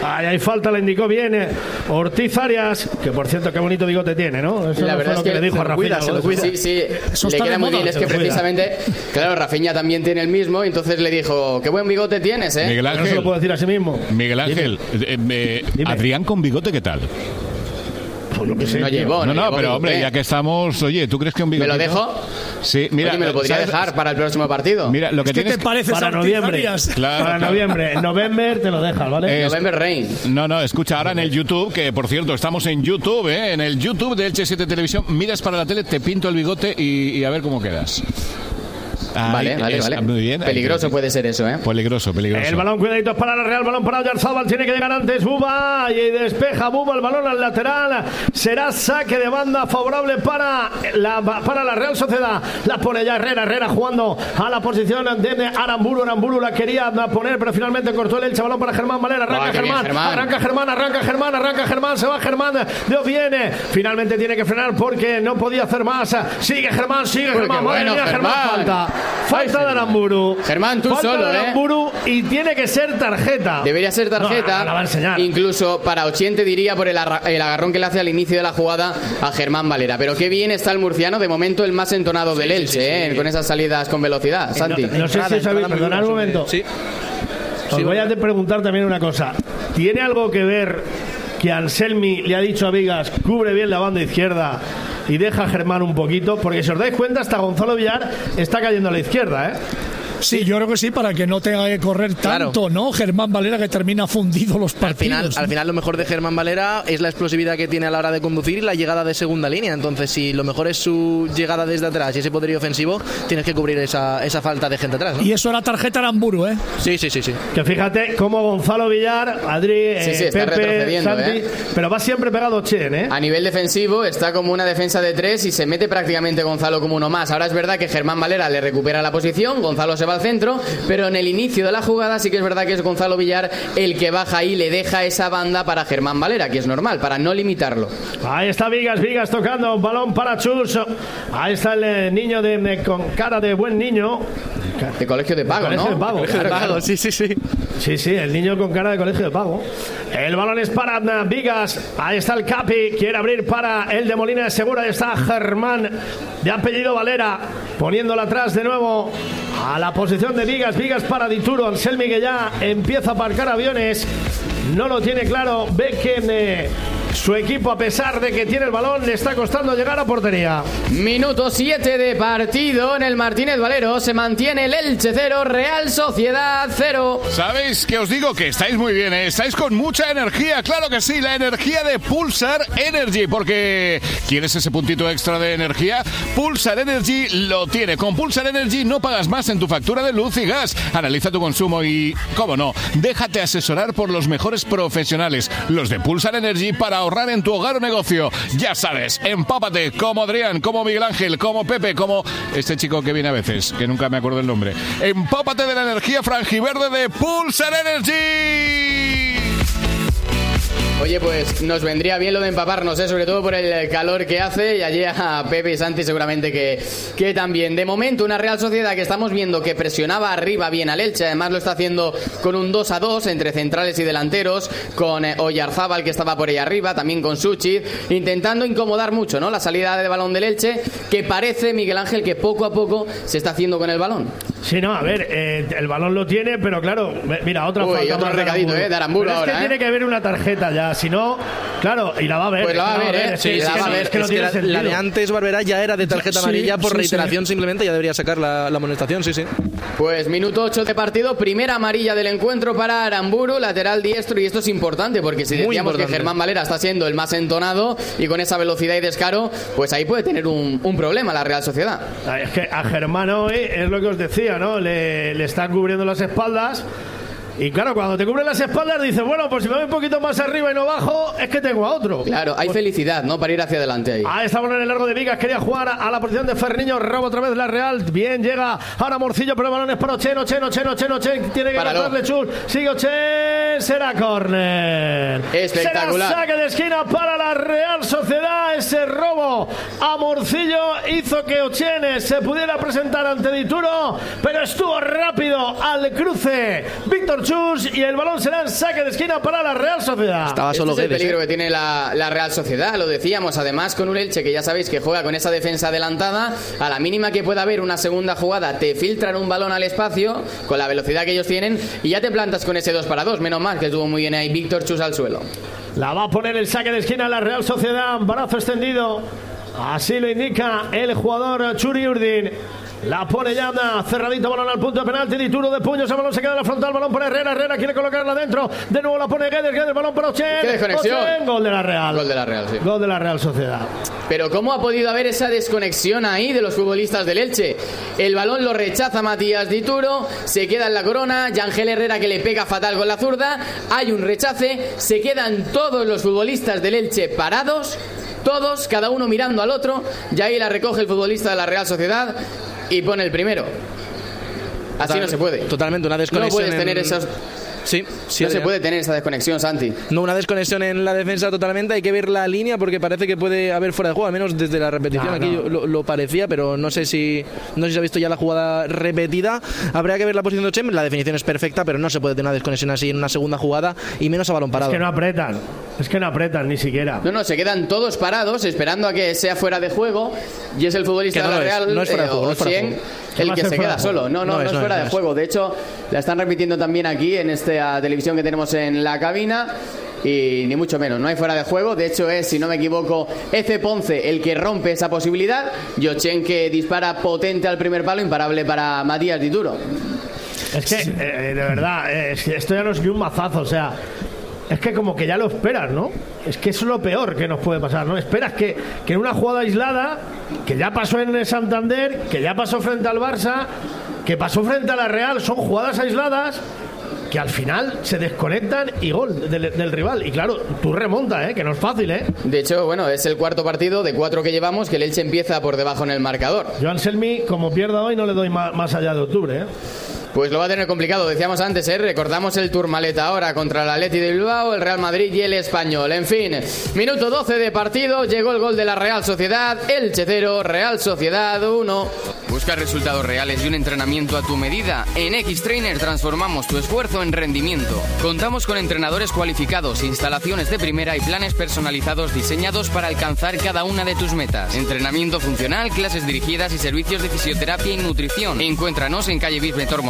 [SPEAKER 3] la indicó bien Ortiz Arias, que por cierto qué bonito bigote tiene, ¿no? Eso
[SPEAKER 2] la verdad es que
[SPEAKER 3] le dijo a Rafinha.
[SPEAKER 2] Se lo cuida. Sí, le queda muy bien. Es que precisamente, claro, Rafinha también tiene el mismo, entonces le dijo, qué buen bigote tienes,
[SPEAKER 1] Miguel Ángel,
[SPEAKER 3] no se lo puedo decir a sí mismo.
[SPEAKER 1] Miguel Ángel, dime. Adrián con bigote, ¿qué tal?
[SPEAKER 3] Lo que sé,
[SPEAKER 2] no llevó,
[SPEAKER 1] pero hombre, ya que estamos, oye, ¿tú crees que un bigote?
[SPEAKER 2] ¿Me lo dejo?
[SPEAKER 1] Sí, mira,
[SPEAKER 2] oye, me lo podría dejar para el próximo partido.
[SPEAKER 1] Mira, lo que tienes,
[SPEAKER 4] ¿qué te parece
[SPEAKER 3] para noviembre?
[SPEAKER 1] Claro,
[SPEAKER 3] para noviembre. En noviembre te lo dejas, ¿vale?
[SPEAKER 2] November Rain.
[SPEAKER 1] No, escucha, ahora en el YouTube, que por cierto, estamos en YouTube, en el YouTube de Elche 7 Televisión, miras para la tele, te pinto el bigote y a ver cómo quedas.
[SPEAKER 2] Vale.
[SPEAKER 1] Muy bien.
[SPEAKER 2] Peligroso puede ser eso,
[SPEAKER 1] Peligroso.
[SPEAKER 3] El balón, cuidadito para la Real, balón para Oyarzábal, tiene que llegar antes Buba y despeja Buba el balón al lateral. Será saque de banda favorable para la Real Sociedad. La pone ya Herrera jugando a la posición de Aramburu la quería poner, pero finalmente cortó el Elche. Balón para Germán Valera, arranca Germán, se va Germán, Dios viene, finalmente tiene que frenar porque no podía hacer más. Sigue Germán, madre mía, Germán, falta de Aramburu.
[SPEAKER 2] Germán, tú solo,
[SPEAKER 3] de Aramburu, y tiene que ser tarjeta.
[SPEAKER 2] Debería ser tarjeta.
[SPEAKER 3] La va a enseñar.
[SPEAKER 2] Incluso para Ochien diría por el agarrón que le hace al inicio de la jugada a Germán Valera. Pero qué bien está el murciano, de momento el más entonado del Elche, con esas salidas con velocidad. Santi.
[SPEAKER 3] No sé si sabéis, perdonad un momento.
[SPEAKER 5] Sí.
[SPEAKER 3] Os voy a preguntar también una cosa. ¿Tiene algo que ver que Anselmi le ha dicho a Vigas, cubre bien la banda izquierda y deja a Germán un poquito? Porque si os dais cuenta, hasta Gonzalo Villar está cayendo a la izquierda,
[SPEAKER 4] Sí, yo creo que sí, para que no tenga que correr tanto, ¿no? Germán Valera, que termina fundido los partidos.
[SPEAKER 5] Al final lo mejor de Germán Valera es la explosividad que tiene a la hora de conducir y la llegada de segunda línea. Entonces, si lo mejor es su llegada desde atrás y ese poderío ofensivo, tienes que cubrir esa falta de gente atrás, ¿no?
[SPEAKER 4] Y eso era tarjeta Aramburu,
[SPEAKER 5] Sí.
[SPEAKER 3] Que fíjate cómo Gonzalo Villar, Adri,
[SPEAKER 2] está
[SPEAKER 3] Pepe, Santi, pero va siempre pegado Chen,
[SPEAKER 2] A nivel defensivo está como una defensa de 3 y se mete prácticamente Gonzalo como uno más. Ahora es verdad que Germán Valera le recupera la posición, Gonzalo se va al centro, pero en el inicio de la jugada sí que es verdad que es Gonzalo Villar el que baja y le deja esa banda para Germán Valera, que es normal, para no limitarlo.
[SPEAKER 3] Ahí está Vigas tocando, balón para Chus. Ahí está el niño con cara de buen niño.
[SPEAKER 2] De colegio de pago,
[SPEAKER 3] ¿no?
[SPEAKER 5] Colegio de pago, sí.
[SPEAKER 3] Sí, el niño con cara de colegio de pago. El balón es para Vigas. Ahí está el Capi. Quiere abrir para el de Molina de Segura. Ahí está Germán, de apellido Valera, poniéndola atrás de nuevo a la posición de Vigas. Vigas para Dituro. Anselmi, que ya empieza a aparcar aviones. No lo tiene claro. Ve que su equipo, a pesar de que tiene el balón, le está costando llegar a portería.
[SPEAKER 2] Minuto 7 de partido en el Martínez Valero. Se mantiene el Elche 0, Real Sociedad 0.
[SPEAKER 1] ¿Sabéis que os digo que estáis muy bien, ¿eh? Estáis con mucha energía, claro que sí, la energía de Pulsar Energy, porque ¿quieres ese puntito extra de energía? Pulsar Energy lo tiene. Con Pulsar Energy no pagas más en tu factura de luz y gas. Analiza tu consumo y, cómo no, déjate asesorar por los mejores profesionales, los de Pulsar Energy, para ahorrar en tu hogar o negocio. Ya sabes, empápate como Adrián, como Miguel Ángel, como Pepe, como este chico que viene a veces, que nunca me acuerdo el nombre. Empápate de la energía frangiverde de Pulsar Energy.
[SPEAKER 2] Oye, pues nos vendría bien lo de empaparnos, sobre todo por el calor que hace, y allí a Pepe y Santi seguramente que también. De momento, una Real Sociedad que estamos viendo que presionaba arriba bien al Elche, además lo está haciendo con un 2-2 entre centrales y delanteros, con Oyarzábal, que estaba por ahí arriba, también con Suchi, intentando incomodar mucho, ¿no?, la salida de balón del Elche, que parece, Miguel Ángel, que poco a poco se está haciendo con el balón.
[SPEAKER 3] Sí, no, a ver, el balón lo tiene, pero claro, mira, otra falta.
[SPEAKER 2] Otro recadito, de Aramburu ahora.
[SPEAKER 3] Es que tiene que haber una tarjeta ya, si no, claro, y la va a ver.
[SPEAKER 2] Pues la va a ver,
[SPEAKER 5] la de antes, Barberá, ya era de tarjeta amarilla por reiteración, simplemente, ya debería sacar la amonestación, sí.
[SPEAKER 2] Pues minuto 8 de partido, primera amarilla del encuentro para Aramburu, lateral diestro, y esto es importante, porque si decíamos que Germán Valera está siendo el más entonado y con esa velocidad y descaro, pues ahí puede tener un problema la Real Sociedad.
[SPEAKER 3] Es que a Germán hoy es lo que os decía, ¿no? Le están cubriendo las espaldas. Y claro, cuando te cubren las espaldas dices, bueno, pues si me voy un poquito más arriba y no bajo, es que tengo a otro.
[SPEAKER 2] Claro, hay felicidad, ¿no?, para ir hacia adelante ahí.
[SPEAKER 3] Ahí está en el largo de Vigas, quería jugar a la posición de Ferniño, roba otra vez la Real, bien, llega ahora Morcillo, pero el balón es para Ochen, tiene que cortarle Chus, sigue Ochen, será córner.
[SPEAKER 2] Espectacular.
[SPEAKER 3] Será saque de esquina para la Real Sociedad, ese robo a Morcillo hizo que Ochen se pudiera presentar ante Dituro, pero estuvo rápido al cruce Víctor Chus, y el balón será en saque de esquina para la Real Sociedad.
[SPEAKER 2] Estaba solo Guedes, el peligro que tiene la Real Sociedad, lo decíamos, además con un Elche que ya sabéis que juega con esa defensa adelantada, a la mínima que pueda haber una segunda jugada te filtran un balón al espacio con la velocidad que ellos tienen y ya te plantas con ese 2-2, menos mal que estuvo muy bien ahí Víctor Chus al suelo.
[SPEAKER 3] La va a poner el saque de esquina la Real Sociedad, brazo extendido, así lo indica el jugador Churi Urdin. La pone ya cerradito, balón al punto de penalti, Dituro de puños, el balón se queda en la frontal, balón para Herrera quiere colocarla dentro, de nuevo la pone Guedes, balón para Ochen.
[SPEAKER 2] ¡Qué desconexión!
[SPEAKER 3] Ochen, gol de la Real.
[SPEAKER 2] Sí.
[SPEAKER 3] Gol de la Real Sociedad.
[SPEAKER 2] Pero ¿cómo ha podido haber esa desconexión ahí de los futbolistas del Elche? El balón lo rechaza Matías Dituro, se queda en la corona, Yangel Herrera que le pega fatal con la zurda, hay un rechace, se quedan todos los futbolistas del Elche parados, todos, cada uno mirando al otro, y ahí la recoge el futbolista de la Real Sociedad y pone el primero. Así no se puede.
[SPEAKER 5] Totalmente, una desconexión.
[SPEAKER 2] No puedes tener esas...
[SPEAKER 5] Sí,
[SPEAKER 2] no se puede tener esa desconexión, Santi.
[SPEAKER 5] No, una desconexión en la defensa totalmente. Hay que ver la línea porque parece que puede haber fuera de juego, al menos desde la repetición. Aquí lo parecía, pero no sé si se ha visto ya la jugada repetida. Habría que ver la posición de Ochen. La definición es perfecta, pero no se puede tener una desconexión así en una segunda jugada y menos a balón parado.
[SPEAKER 3] Es que no apretan ni siquiera.
[SPEAKER 2] No, se quedan todos parados esperando a que sea fuera de juego y es el futbolista de la Real,
[SPEAKER 5] no es fuera de juego,
[SPEAKER 2] el que se queda solo. No es fuera de juego. De hecho, la están repitiendo también aquí en esta televisión que tenemos en la cabina. Y ni mucho menos, no hay fuera de juego. De hecho es, si no me equivoco, Eze Ponce el que rompe esa posibilidad. Yochen que dispara potente al primer palo, imparable para Matías Dituro.
[SPEAKER 3] Es que, de verdad, esto ya no es ni un mazazo, o sea, es que como que ya lo esperas, ¿no? Es que eso es lo peor que nos puede pasar, ¿no? Esperas que en una jugada aislada, que ya pasó en el Santander, que ya pasó frente al Barça, que pasó frente a la Real, son jugadas aisladas que al final se desconectan y gol del rival. Y claro, tú remontas, que no es fácil,
[SPEAKER 2] De hecho, bueno, es el cuarto partido de 4 que llevamos que el Elche empieza por debajo en el marcador.
[SPEAKER 3] Yo a Anselmi, como pierda hoy, no le doy más allá de octubre,
[SPEAKER 2] Pues lo va a tener complicado, decíamos antes, recordamos el Tourmalet ahora contra el Athletic de Bilbao, el Real Madrid y el Español. En fin, minuto 12 de partido, llegó el gol de la Real Sociedad, Elche 0, Real Sociedad 1.
[SPEAKER 9] Busca resultados reales y un entrenamiento a tu medida. En X-Trainer transformamos tu esfuerzo en rendimiento. Contamos con entrenadores cualificados, instalaciones de primera y planes personalizados diseñados para alcanzar cada una de tus metas. Entrenamiento funcional, clases dirigidas y servicios de fisioterapia y nutrición. Encuéntranos en calle Bisbe Tormos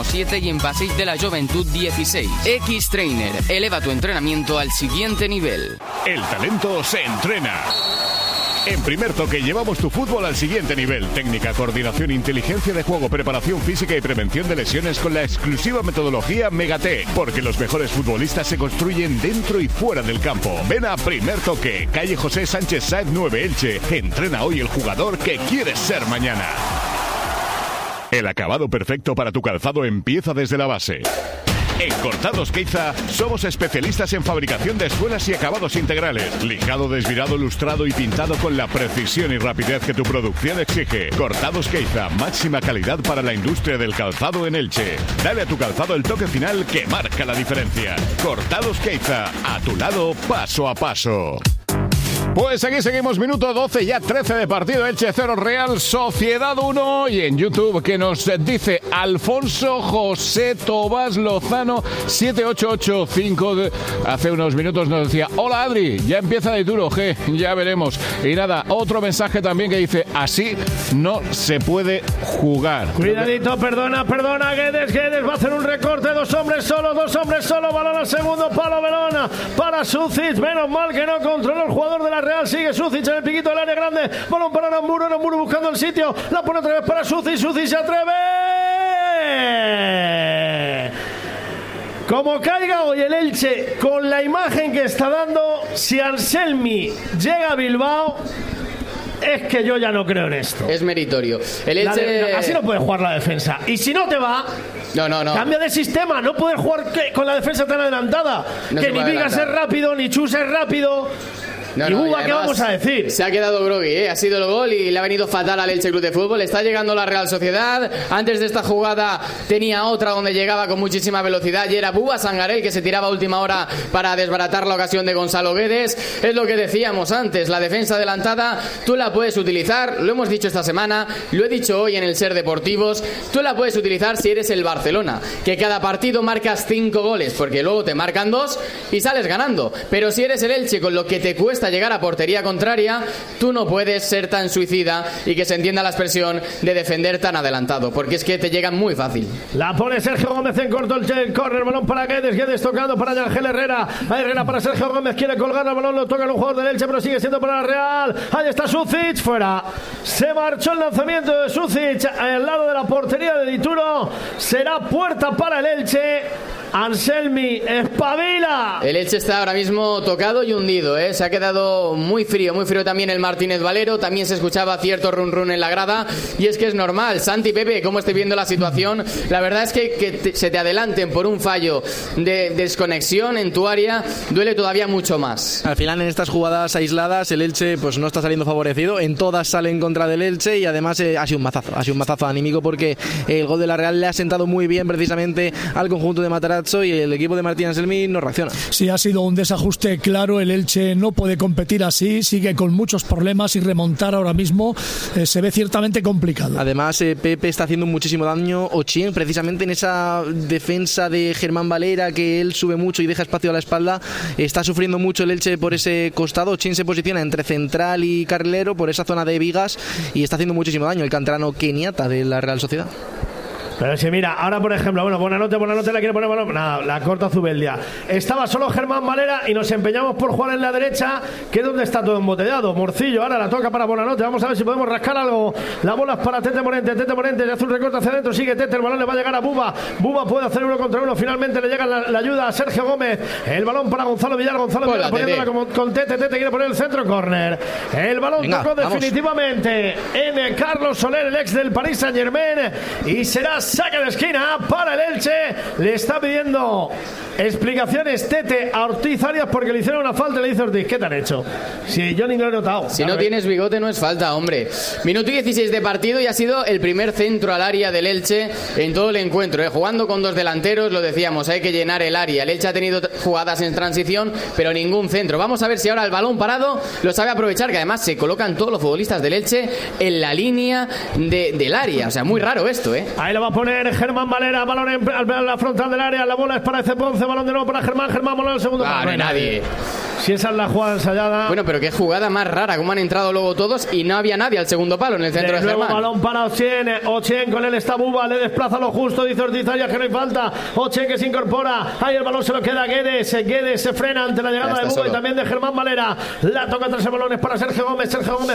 [SPEAKER 9] 7 y en Passeig de la Juventud 16. X-Trainer, eleva tu entrenamiento al siguiente nivel.
[SPEAKER 1] El talento se entrena. En Primer Toque llevamos tu fútbol al siguiente nivel. Técnica, coordinación, inteligencia de juego, preparación física y prevención de lesiones con la exclusiva metodología Megate. Porque los mejores futbolistas se construyen dentro y fuera del campo. Ven a Primer Toque, calle José Sánchez Sáez 9, Elche. Entrena hoy el jugador que quieres ser mañana. El acabado perfecto para tu calzado empieza desde la base. En Cortados Queiza somos especialistas en fabricación de suelas y acabados integrales. Lijado, desvirado, lustrado y pintado con la precisión y rapidez que tu producción exige. Cortados Queiza, máxima calidad para la industria del calzado en Elche. Dale a tu calzado el toque final que marca la diferencia. Cortados Queiza, a tu lado, paso a paso. Pues aquí seguimos, minuto 12, ya 13 de partido, Elche 0, Real Sociedad 1. Y en YouTube, que nos dice Alfonso José Tomás Lozano 7885, hace unos minutos nos decía: hola Adri, ya empieza de duro, ya veremos. Y nada, otro mensaje también que dice: así no se puede jugar.
[SPEAKER 3] Cuidadito, perdona, Guedes va a hacer un recorte, dos hombres solo, balón al segundo palo, Belona para Sucic, menos mal que no controló el jugador de la Real, sigue Sucic en el piquito del área grande, balón para Aramburu buscando el sitio, la pone otra vez para Sucic se atreve. Como caiga hoy el Elche con la imagen que está dando, si Anselmi llega a Bilbao, es que yo ya no creo en esto.
[SPEAKER 2] Es meritorio. El Elche...
[SPEAKER 3] así no puede jugar la defensa. Y si no te va...
[SPEAKER 2] No.
[SPEAKER 3] Cambia de sistema. No puedes jugar con la defensa tan adelantada. Que ni Vigas es rápido, ni Chus es rápido. Y Buba, ¿qué vamos a decir?
[SPEAKER 2] Se ha quedado groggy, ha sido el gol y le ha venido fatal al Elche Club de Fútbol. Está llegando la Real Sociedad. Antes de esta jugada tenía otra donde llegaba con muchísima velocidad y era Buba Sangaré que se tiraba a última hora para desbaratar la ocasión de Gonzalo Guedes. Es lo que decíamos antes, la defensa adelantada tú la puedes utilizar, lo hemos dicho esta semana, lo he dicho hoy en el Ser Deportivos, tú la puedes utilizar si eres el Barcelona, que cada partido marcas 5 goles porque luego te marcan 2 y sales ganando. Pero si eres el Elche, con lo que te cuesta llegar a portería contraria, tú no puedes ser tan suicida y que se entienda la expresión de defender tan adelantado, porque es que te llegan muy fácil.
[SPEAKER 3] La pone Sergio Gómez en corto, el córner, balón para Guedes tocando para Ángel Herrera para Sergio Gómez, quiere colgar el balón, lo toca un jugador del Elche, pero sigue siendo para la Real. Ahí está Sucic, fuera. Se marchó el lanzamiento de Sucic al lado de la portería de Dituro. Será puerta para el Elche. Anselmi, espabila.
[SPEAKER 2] El Elche está ahora mismo tocado y hundido, se ha quedado muy frío también el Martínez Valero. También se escuchaba cierto run en la grada y es que es normal. Santi, Pepe, ¿cómo esté viendo la situación? La verdad es que se te adelanten por un fallo de desconexión en tu área duele todavía mucho más.
[SPEAKER 5] Al final, en estas jugadas aisladas, el Elche pues no está saliendo favorecido, en todas sale en contra del Elche y además ha sido un mazazo anímico porque el gol de la Real le ha sentado muy bien precisamente al conjunto de Matarazzo y el equipo de Martín Anselmi no reacciona.
[SPEAKER 4] Sí, ha sido un desajuste claro. El Elche no puede competir así, sigue con muchos problemas y remontar ahora mismo se ve ciertamente complicado.
[SPEAKER 5] Además, Pepe está haciendo muchísimo daño Ochien, precisamente en esa defensa de Germán Valera, que él sube mucho y deja espacio a la espalda. Está sufriendo mucho el Elche por ese costado. Ochien se posiciona entre central y carrilero por esa zona de Vigas y está haciendo muchísimo daño el canterano keniata de la Real Sociedad.
[SPEAKER 3] Pero si mira, ahora por ejemplo, Buenanote la quiere poner balón, nada, la corta Zubeldia. Estaba solo Germán Valera y nos empeñamos por jugar en la derecha, que es donde está todo embotellado. Morcillo, ahora la toca para Buenanote, vamos a ver si podemos rascar algo. La bola es para Tete Morente le hace un recorte hacia adentro, sigue Tete, el balón le va a llegar a Buba puede hacer 1 contra 1, finalmente le llega la ayuda a Sergio Gómez, el balón para Gonzalo Villar poniéndola con Tete quiere poner el centro, córner. El balón tocó definitivamente en Carlos Soler, el ex del Paris Saint-Germain, y será saque de esquina para el Elche. Le está pidiendo explicaciones Tete a Ortiz Arias porque le hicieron una falta y le dice Ortiz: ¿qué te han hecho? Si yo ni lo he notado.
[SPEAKER 2] Si no tienes bigote no es falta, hombre. Minuto 16 de partido y ha sido el primer centro al área del Elche en todo el encuentro, jugando con 2 delanteros, lo decíamos, hay que llenar el área. El Elche ha tenido jugadas en transición, pero ningún centro. Vamos a ver si ahora el balón parado lo sabe aprovechar, que además se colocan todos los futbolistas del Elche en la línea del área. O sea, muy raro esto,
[SPEAKER 3] Ahí lo va a poner Germán Valera, balón en la frontal del área, la bola es para Eze Ponce, balón de nuevo para Germán, balón al segundo.
[SPEAKER 2] No hay nadie.
[SPEAKER 3] Si esa es la jugada ensayada.
[SPEAKER 2] Bueno, pero qué jugada más rara, cómo han entrado luego todos y no había nadie al segundo palo en el centro de
[SPEAKER 3] nuevo
[SPEAKER 2] Germán.
[SPEAKER 3] Balón para Ochen, con él está Buba, le desplaza lo justo, dice Ortizaya que no hay falta. Ochen que se incorpora, ahí el balón se lo queda a Guedes se frena ante la llegada de Buba y también de Germán Valera. La toca tras el balón, es para Sergio Gómez